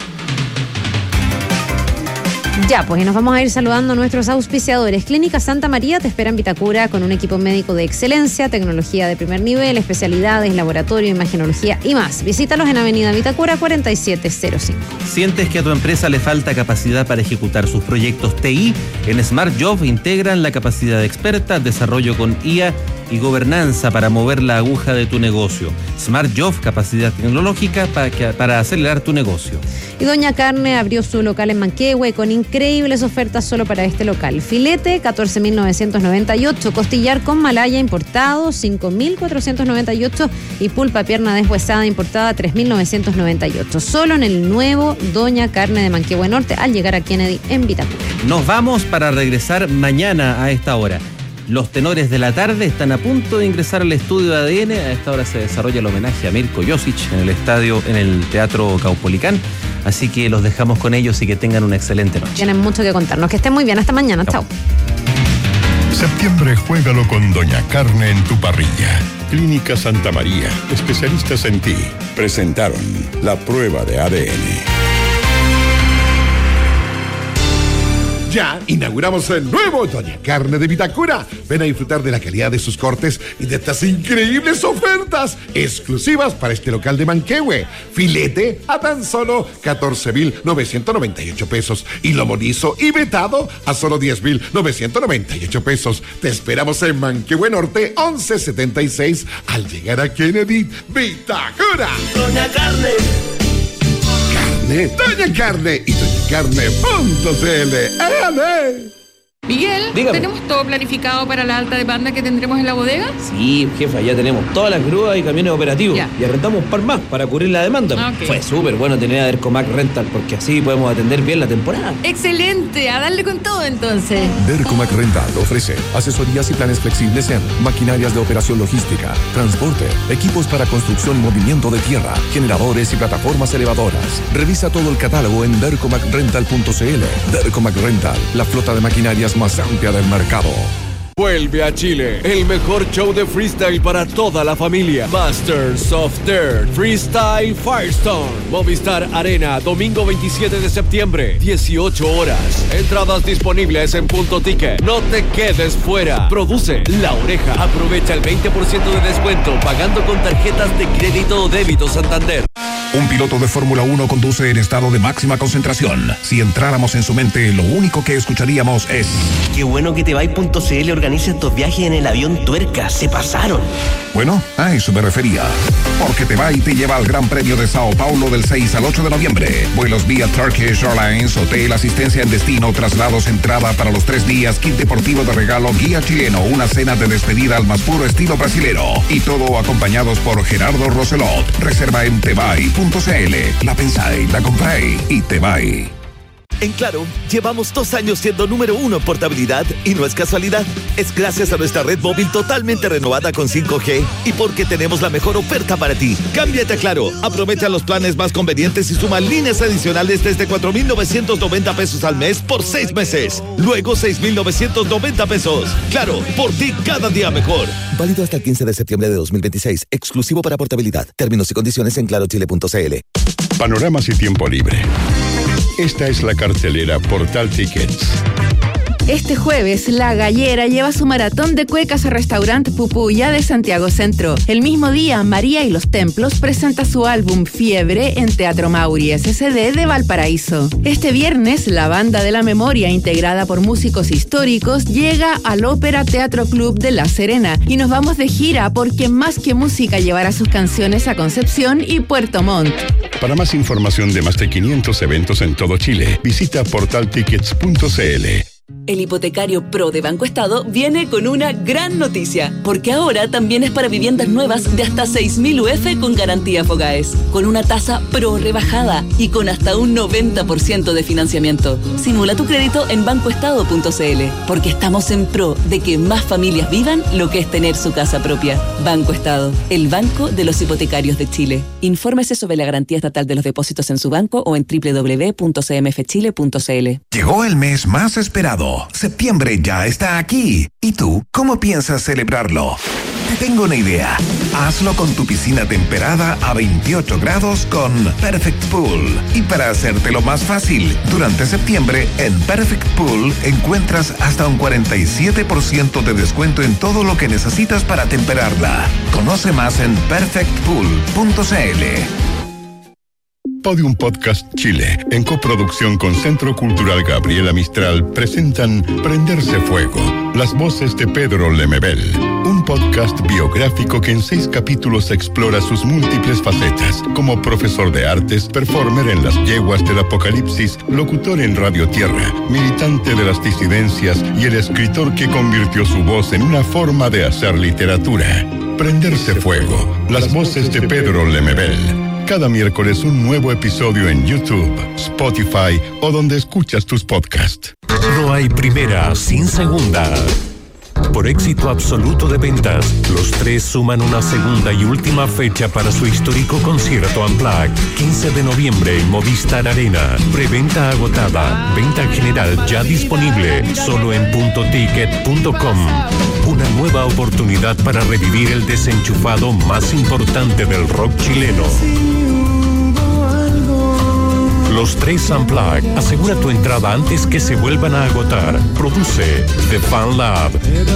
Ya, pues y nos vamos a ir saludando a nuestros auspiciadores. Clínica Santa María te espera en Vitacura con un equipo médico de excelencia, tecnología de primer nivel, especialidades, laboratorio, imagenología y más. Visítalos en Avenida Vitacura 4705. ¿Sientes que a tu empresa le falta capacidad para ejecutar sus proyectos TI? En Smart Job integran la capacidad experta, desarrollo con IA y gobernanza para mover la aguja de tu negocio. Smart Job, capacidad tecnológica para acelerar tu negocio. Y Doña Carne abrió su local en Manquehue con increíbles ofertas solo para este local. Filete, 14.998. Costillar con malaya importado, 5.498. Y pulpa pierna deshuesada importada, 3.998. Solo en el nuevo Doña Carne de Manquehue Norte al llegar a Kennedy en Vitacura. Nos vamos para regresar mañana a esta hora. Los tenores de la tarde están a punto de ingresar al estudio de ADN. A esta hora se desarrolla el homenaje a Mirko Josic en el Teatro Caupolicán. Así que los dejamos con ellos y que tengan una excelente noche. Tienen mucho que contarnos. Que estén muy bien. Hasta mañana. Chao. Septiembre, juégalo con Doña Carne en tu parrilla. Clínica Santa María, especialistas en ti, presentaron la prueba de ADN. Ya inauguramos el nuevo Doña Carne de Vitacura. Ven a disfrutar de la calidad de sus cortes y de estas increíbles ofertas exclusivas para este local de Manquehue. Filete a tan solo 14.998 pesos y lomo liso y vetado a solo 10.998 pesos. Te esperamos en Manquehue Norte 1176 al llegar a Kennedy, Vitacura. Doña Carne. Doña Carne y doñacarne.cl. ¡Ale! Miguel, dígame. ¿tenemos todo planificado para la alta demanda que tendremos en la bodega? Sí, jefa, ya tenemos todas las grúas y camiones operativos. Ya. Y arrendamos un par más para cubrir la demanda. Ok. Fue súper bueno tener a Dercomac Rental porque así podemos atender bien la temporada. ¡Excelente! A darle con todo entonces. Dercomac Rental ofrece asesorías y planes flexibles en maquinarias de operación logística, transporte, equipos para construcción y movimiento de tierra, generadores y plataformas elevadoras. Revisa todo el catálogo en dercomacrental.cl. Dercomac Rental, la flota de maquinarias voz más amplia del mercado. Vuelve a Chile, el mejor show de freestyle para toda la familia. Masters of Dirt Freestyle Firestone. Movistar Arena, domingo 27 de septiembre, 18 horas. Entradas disponibles en Punto Ticket. No te quedes fuera. Produce La Oreja. Aprovecha el 20% de descuento pagando con tarjetas de crédito o débito Santander. Un piloto de Fórmula 1 conduce en estado de máxima concentración. Si entráramos en su mente, lo único que escucharíamos es: qué bueno que Tebay.cl organiza estos viajes en el avión Tuerca. Se pasaron. Bueno, a eso me refería. Porque Tebay te lleva al Gran Premio de Sao Paulo del 6 al 8 de noviembre. Vuelos vía Turkish Airlines, hotel, asistencia en destino, traslados, entrada para los 3 días, kit deportivo de regalo, guía chileno, una cena de despedida al más puro estilo brasilero. Y todo acompañados por Gerardo Roselot. Reserva en Tebay.cl. La pensáis, la compráis y Tebay. En Claro, llevamos 2 años siendo número 1 en portabilidad y no es casualidad. Es gracias a nuestra red móvil totalmente renovada con 5G y porque tenemos la mejor oferta para ti. Cámbiate a Claro, aprovecha los planes más convenientes y suma líneas adicionales desde 4,990 pesos al mes por 6 meses. Luego 6,990 pesos. Claro, por ti cada día mejor. Válido hasta el 15 de septiembre de 2026. Exclusivo para portabilidad. Términos y condiciones en clarochile.cl. Panoramas y tiempo libre. Esta es la cartelera Portal Tickets. Este jueves, La Gallera lleva su maratón de cuecas a Restaurante Pupuya de Santiago Centro. El mismo día, María y los Templos presenta su álbum Fiebre en Teatro Mauri SCD de Valparaíso. Este viernes, la Banda de la Memoria, integrada por músicos históricos, llega al Ópera Teatro Club de La Serena y nos vamos de gira porque Más que Música llevará sus canciones a Concepción y Puerto Montt. Para más información de más de 500 eventos en todo Chile, visita portaltickets.cl. El hipotecario Pro de Banco Estado viene con una gran noticia, porque ahora también es para viviendas nuevas de hasta 6.000 UF con garantía Fogaes, con una tasa Pro rebajada y con hasta un 90% de financiamiento. Simula tu crédito en bancoestado.cl, porque estamos en pro de que más familias vivan lo que es tener su casa propia. Banco Estado, el banco de los hipotecarios de Chile. Infórmese sobre la garantía estatal de los depósitos en su banco o en www.cmfchile.cl. Llegó el mes más esperado. Septiembre ya está aquí. ¿Y tú, cómo piensas celebrarlo? Te tengo una idea. Hazlo con tu piscina temperada a 28 grados con Perfect Pool. Y para hacértelo más fácil, durante septiembre en Perfect Pool encuentras hasta un 47% de descuento en todo lo que necesitas para temperarla. Conoce más en perfectpool.cl. Podium Podcast Chile, en coproducción con Centro Cultural Gabriela Mistral, presentan Prenderse Fuego, las voces de Pedro Lemebel, un podcast biográfico que en 6 capítulos explora sus múltiples facetas, como profesor de artes, performer en las yeguas del apocalipsis, locutor en Radio Tierra, militante de las disidencias y el escritor que convirtió su voz en una forma de hacer literatura. Prenderse Fuego, las voces de Pedro Lemebel. Cada miércoles un nuevo episodio en YouTube, Spotify o donde escuchas tus podcasts. No hay primera sin segunda. Por éxito absoluto de ventas, los Tres suman una segunda y última fecha para su histórico concierto Unplugged. 15 de noviembre en Movistar Arena. Preventa agotada. Venta general ya disponible. Solo en puntoticket.com. Una nueva oportunidad para revivir el desenchufado más importante del rock chileno. Los Tres Unplugged. Asegura tu entrada antes que se vuelvan a agotar. Produce The Fan Lab.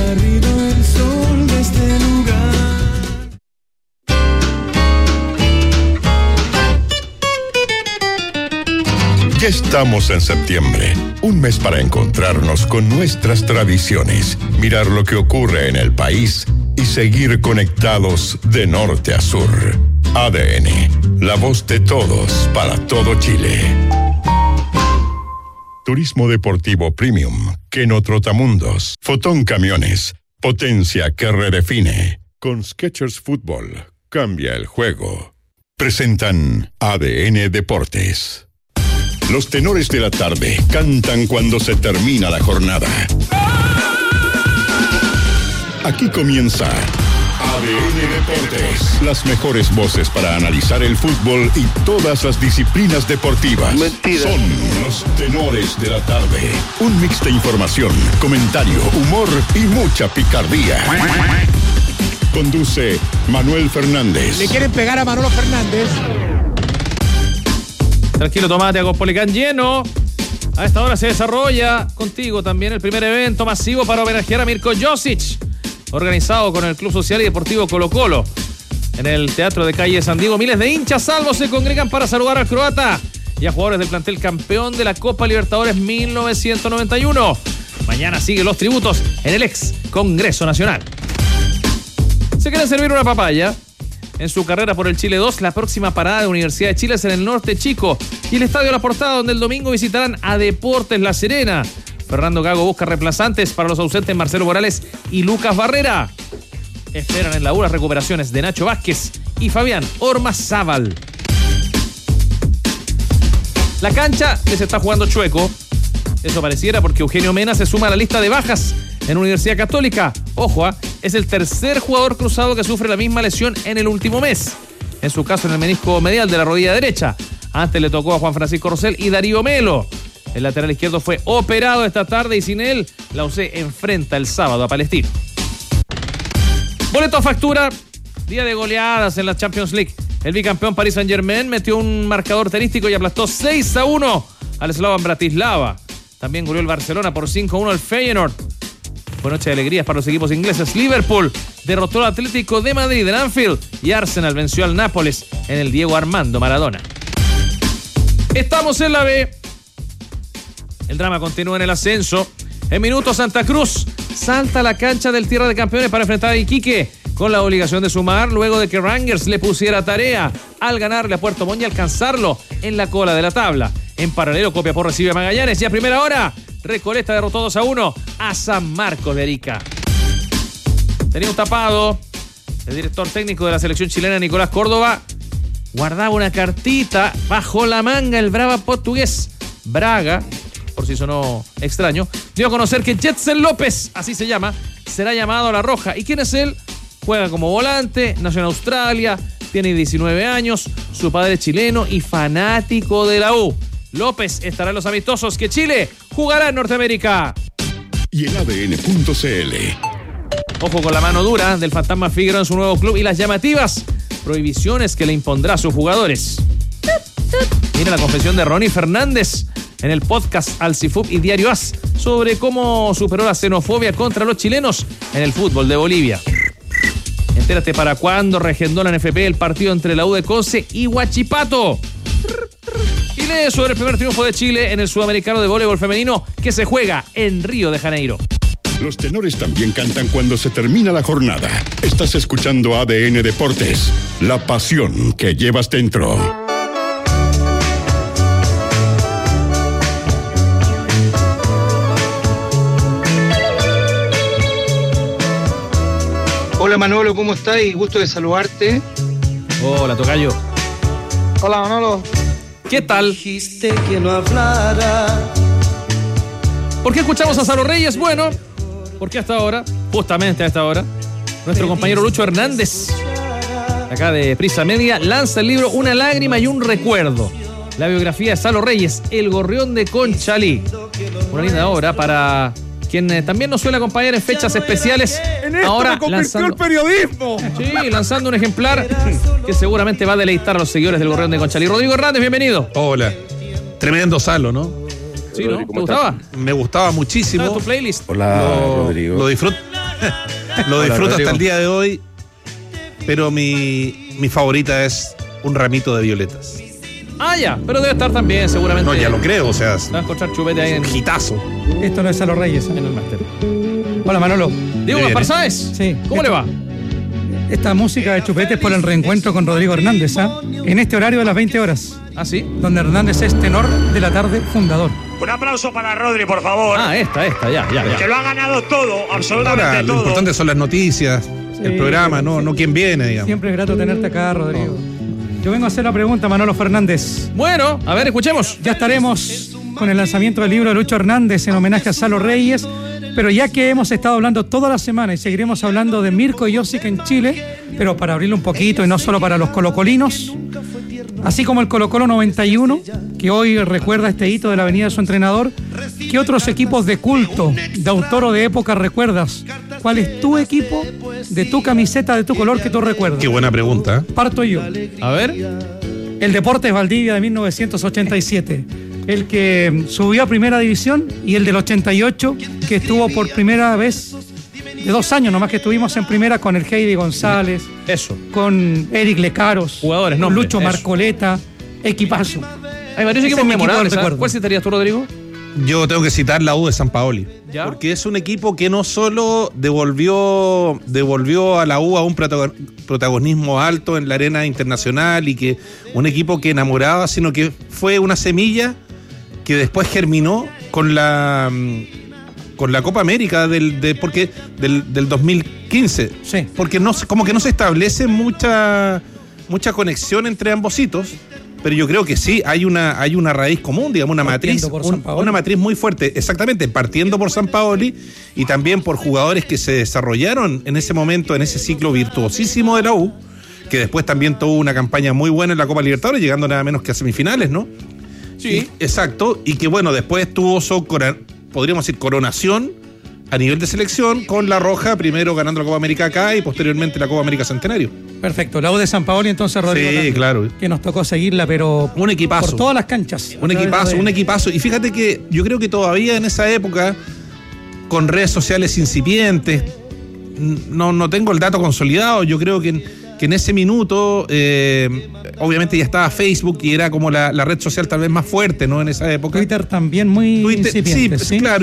Ya estamos en septiembre, un mes para encontrarnos con nuestras tradiciones, mirar lo que ocurre en el país y seguir conectados de norte a sur. ADN, la voz de todos para todo Chile. Turismo deportivo premium, Keno Trotamundos, Fotón Camiones, potencia que redefine. Con Skechers Fútbol, cambia el juego. Presentan ADN Deportes. Los tenores de la tarde cantan cuando se termina la jornada. Aquí comienza ADN Deportes. Las mejores voces para analizar el fútbol y todas las disciplinas deportivas. Mentira. Son los tenores de la tarde. Un mix de información, comentario, humor y mucha picardía. Conduce Manuel Fernández. Le quieren pegar a Manolo Fernández. Tranquilo, tomate, con Policán lleno. A esta hora se desarrolla contigo también el primer evento masivo para homenajear a Mirko Josic, organizado con el Club Social y Deportivo Colo-Colo. En el Teatro de Calle San Diego, miles de hinchas salvos se congregan para saludar al croata y a jugadores del plantel campeón de la Copa Libertadores 1991. Mañana siguen los tributos en el ex Congreso Nacional. ¿Se quieren servir una papaya? En su carrera por el Chile 2, la próxima parada de Universidad de Chile es en el Norte Chico y el Estadio La Portada, donde el domingo visitarán a Deportes La Serena. Fernando Gago busca reemplazantes para los ausentes Marcelo Morales y Lucas Barrera. Esperan en la U las recuperaciones de Nacho Vázquez y Fabián Ormazábal. La cancha les está jugando chueco. Eso pareciera porque Eugenio Mena se suma a la lista de bajas en Universidad Católica. Ojo, es el tercer jugador cruzado que sufre la misma lesión en el último mes. En su caso, en el menisco medial de la rodilla derecha. Antes le tocó a Juan Francisco Rosell y Darío Melo. El lateral izquierdo fue operado esta tarde y sin él, la UC enfrenta el sábado a Palestino. Boleto a factura, día de goleadas en la Champions League. El bicampeón Paris Saint-Germain metió un marcador tenístico y aplastó 6-1 al Slovan Bratislava. También goleó el Barcelona por 5-1 al Feyenoord. Fue noche de alegrías para los equipos ingleses. Liverpool derrotó al Atlético de Madrid en Anfield y Arsenal venció al Nápoles en el Diego Armando Maradona. Estamos en la B. El drama continúa en el ascenso. En minutos, Santa Cruz salta a la cancha del Tierra de Campeones para enfrentar a Iquique con la obligación de sumar luego de que Rangers le pusiera tarea al ganarle a Puerto Montt y alcanzarlo en la cola de la tabla. En paralelo, Copiapó recibe a Magallanes y a primera hora Recoleta derrotó 2-1 a San Marcos de Arica. Tenía un tapado. El director técnico de la selección chilena, Nicolás Córdoba, guardaba una cartita bajo la manga. El brava portugués Braga, por si sonó extraño, dio a conocer que Jetsen López, así se llama, será llamado a la Roja. ¿Y quién es él? Juega como volante, nació en Australia, tiene 19 años, su padre es chileno y fanático de la U. López estará en los amistosos que Chile jugará en Norteamérica. Y en ADN.cl. Ojo con la mano dura del fantasma Figueroa en su nuevo club y las llamativas prohibiciones que le impondrá a sus jugadores. Mira la confesión de Ronnie Fernández en el podcast Alcifub y Diario AS sobre cómo superó la xenofobia contra los chilenos en el fútbol de Bolivia. Entérate para cuándo reagendó la NFP el partido entre la U de Conce y Huachipato. Y lee sobre el primer triunfo de Chile en el Sudamericano de Voleibol Femenino que se juega en Río de Janeiro. Los tenores también cantan cuando se termina la jornada. Estás escuchando ADN Deportes, la pasión que llevas dentro. Hola Manolo, ¿cómo estás? Gusto de saludarte. Hola, tocayo. Hola Manolo. ¿Qué tal? Dijiste que no hablara. ¿Por qué escuchamos a Salo Reyes? Bueno, porque hasta ahora, justamente a esta hora, nuestro compañero Lucho Hernández, acá de Prisa Media, lanza el libro Una lágrima y un recuerdo. La biografía de Salo Reyes, El gorrión de Conchalí. Una linda obra para quien también nos suele acompañar en fechas especiales. En esto ahora me convirtió el periodismo. Sí, lanzando un ejemplar que seguramente va a deleitar a los seguidores del gorrión de Conchalí. Rodrigo Hernández, bienvenido. Hola. Tremendo Salo, ¿no? Sí, ¿no? ¿Te gustaba? Me gustaba muchísimo. ¿Está en tu playlist? Hola, Rodrigo. Lo disfruto hasta el día de hoy, pero mi favorita es Un ramito de violetas. Ah, ya, pero debe estar también, seguramente. No, ya lo creo, o sea. Va a encontrar chupete ahí en hitazo. Esto no es Salo Reyes, en el máster. Hola Manolo. Diego Gaspar Sáez. Sí. ¿Cómo le va? Esta música de Chupete es por el reencuentro con Rodrigo Hernández, en este horario de las 20 horas. ¿Ah, sí? Donde Hernández es tenor de la tarde fundador. Un aplauso para Rodri, por favor. Ah, esta, ya. Que lo ha ganado todo, absolutamente ahora, todo. Lo importante son las noticias, el programa, no quién viene, digamos. Siempre es grato tenerte acá, Rodrigo. Yo vengo a hacer la pregunta, Manolo Fernández. Bueno, a ver, escuchemos. Ya estaremos con el lanzamiento del libro de Lucho Hernández en homenaje a Salo Reyes, Pero ya que hemos estado hablando toda la semana y seguiremos hablando de Mirko Josic en Chile, pero para abrirlo un poquito y no solo para los colocolinos, así como el Colo-Colo 91, que hoy recuerda este hito de la venida de su entrenador, ¿qué otros equipos de culto, de autor o de época recuerdas? ¿Cuál es tu equipo de tu camiseta, de tu color que tú recuerdas? Qué buena pregunta. Parto yo. A ver. El Deportes Valdivia de 1987. El que subió a primera división, y el del 88, que estuvo por primera vez, de 2 años nomás que estuvimos en primera, con el Heidi González, eso, con Eric Lecaros, jugadores, con nombres, Lucho eso. Marcoleta, equipazo. Hay varios equipos memorables. ¿Cuál citarías tú, Rodrigo? Yo tengo que citar la U de San Paoli. ¿Ya? Porque es un equipo que no solo devolvió a la U a un protagonismo alto en la arena internacional y que un equipo que enamoraba, sino que fue una semilla que después germinó con la Copa América del 2015. Sí. Porque como que no se establece mucha conexión entre ambos hitos. Pero yo creo que sí, hay una raíz común, digamos, una matriz muy fuerte, exactamente, partiendo por San Paoli y también por jugadores que se desarrollaron en ese momento, en ese ciclo virtuosísimo de la U, que después también tuvo una campaña muy buena en la Copa Libertadores, llegando nada menos que a semifinales, ¿no? Sí. Exacto, y que bueno, después tuvo podríamos decir, coronación a nivel de selección con La Roja, primero ganando la Copa América acá y posteriormente la Copa América Centenario. Perfecto, la U de San Paoli entonces, Rodrigo. Sí, Hernández, claro. que nos tocó seguirla, pero un equipazo. Por todas las canchas. Un equipazo. Y fíjate que yo creo que todavía en esa época, con redes sociales incipientes, no tengo el dato consolidado, yo creo que en ese minuto, obviamente ya estaba Facebook y era como la red social tal vez más fuerte, ¿no? En esa época. Twitter también muy incipiente, sí, claro.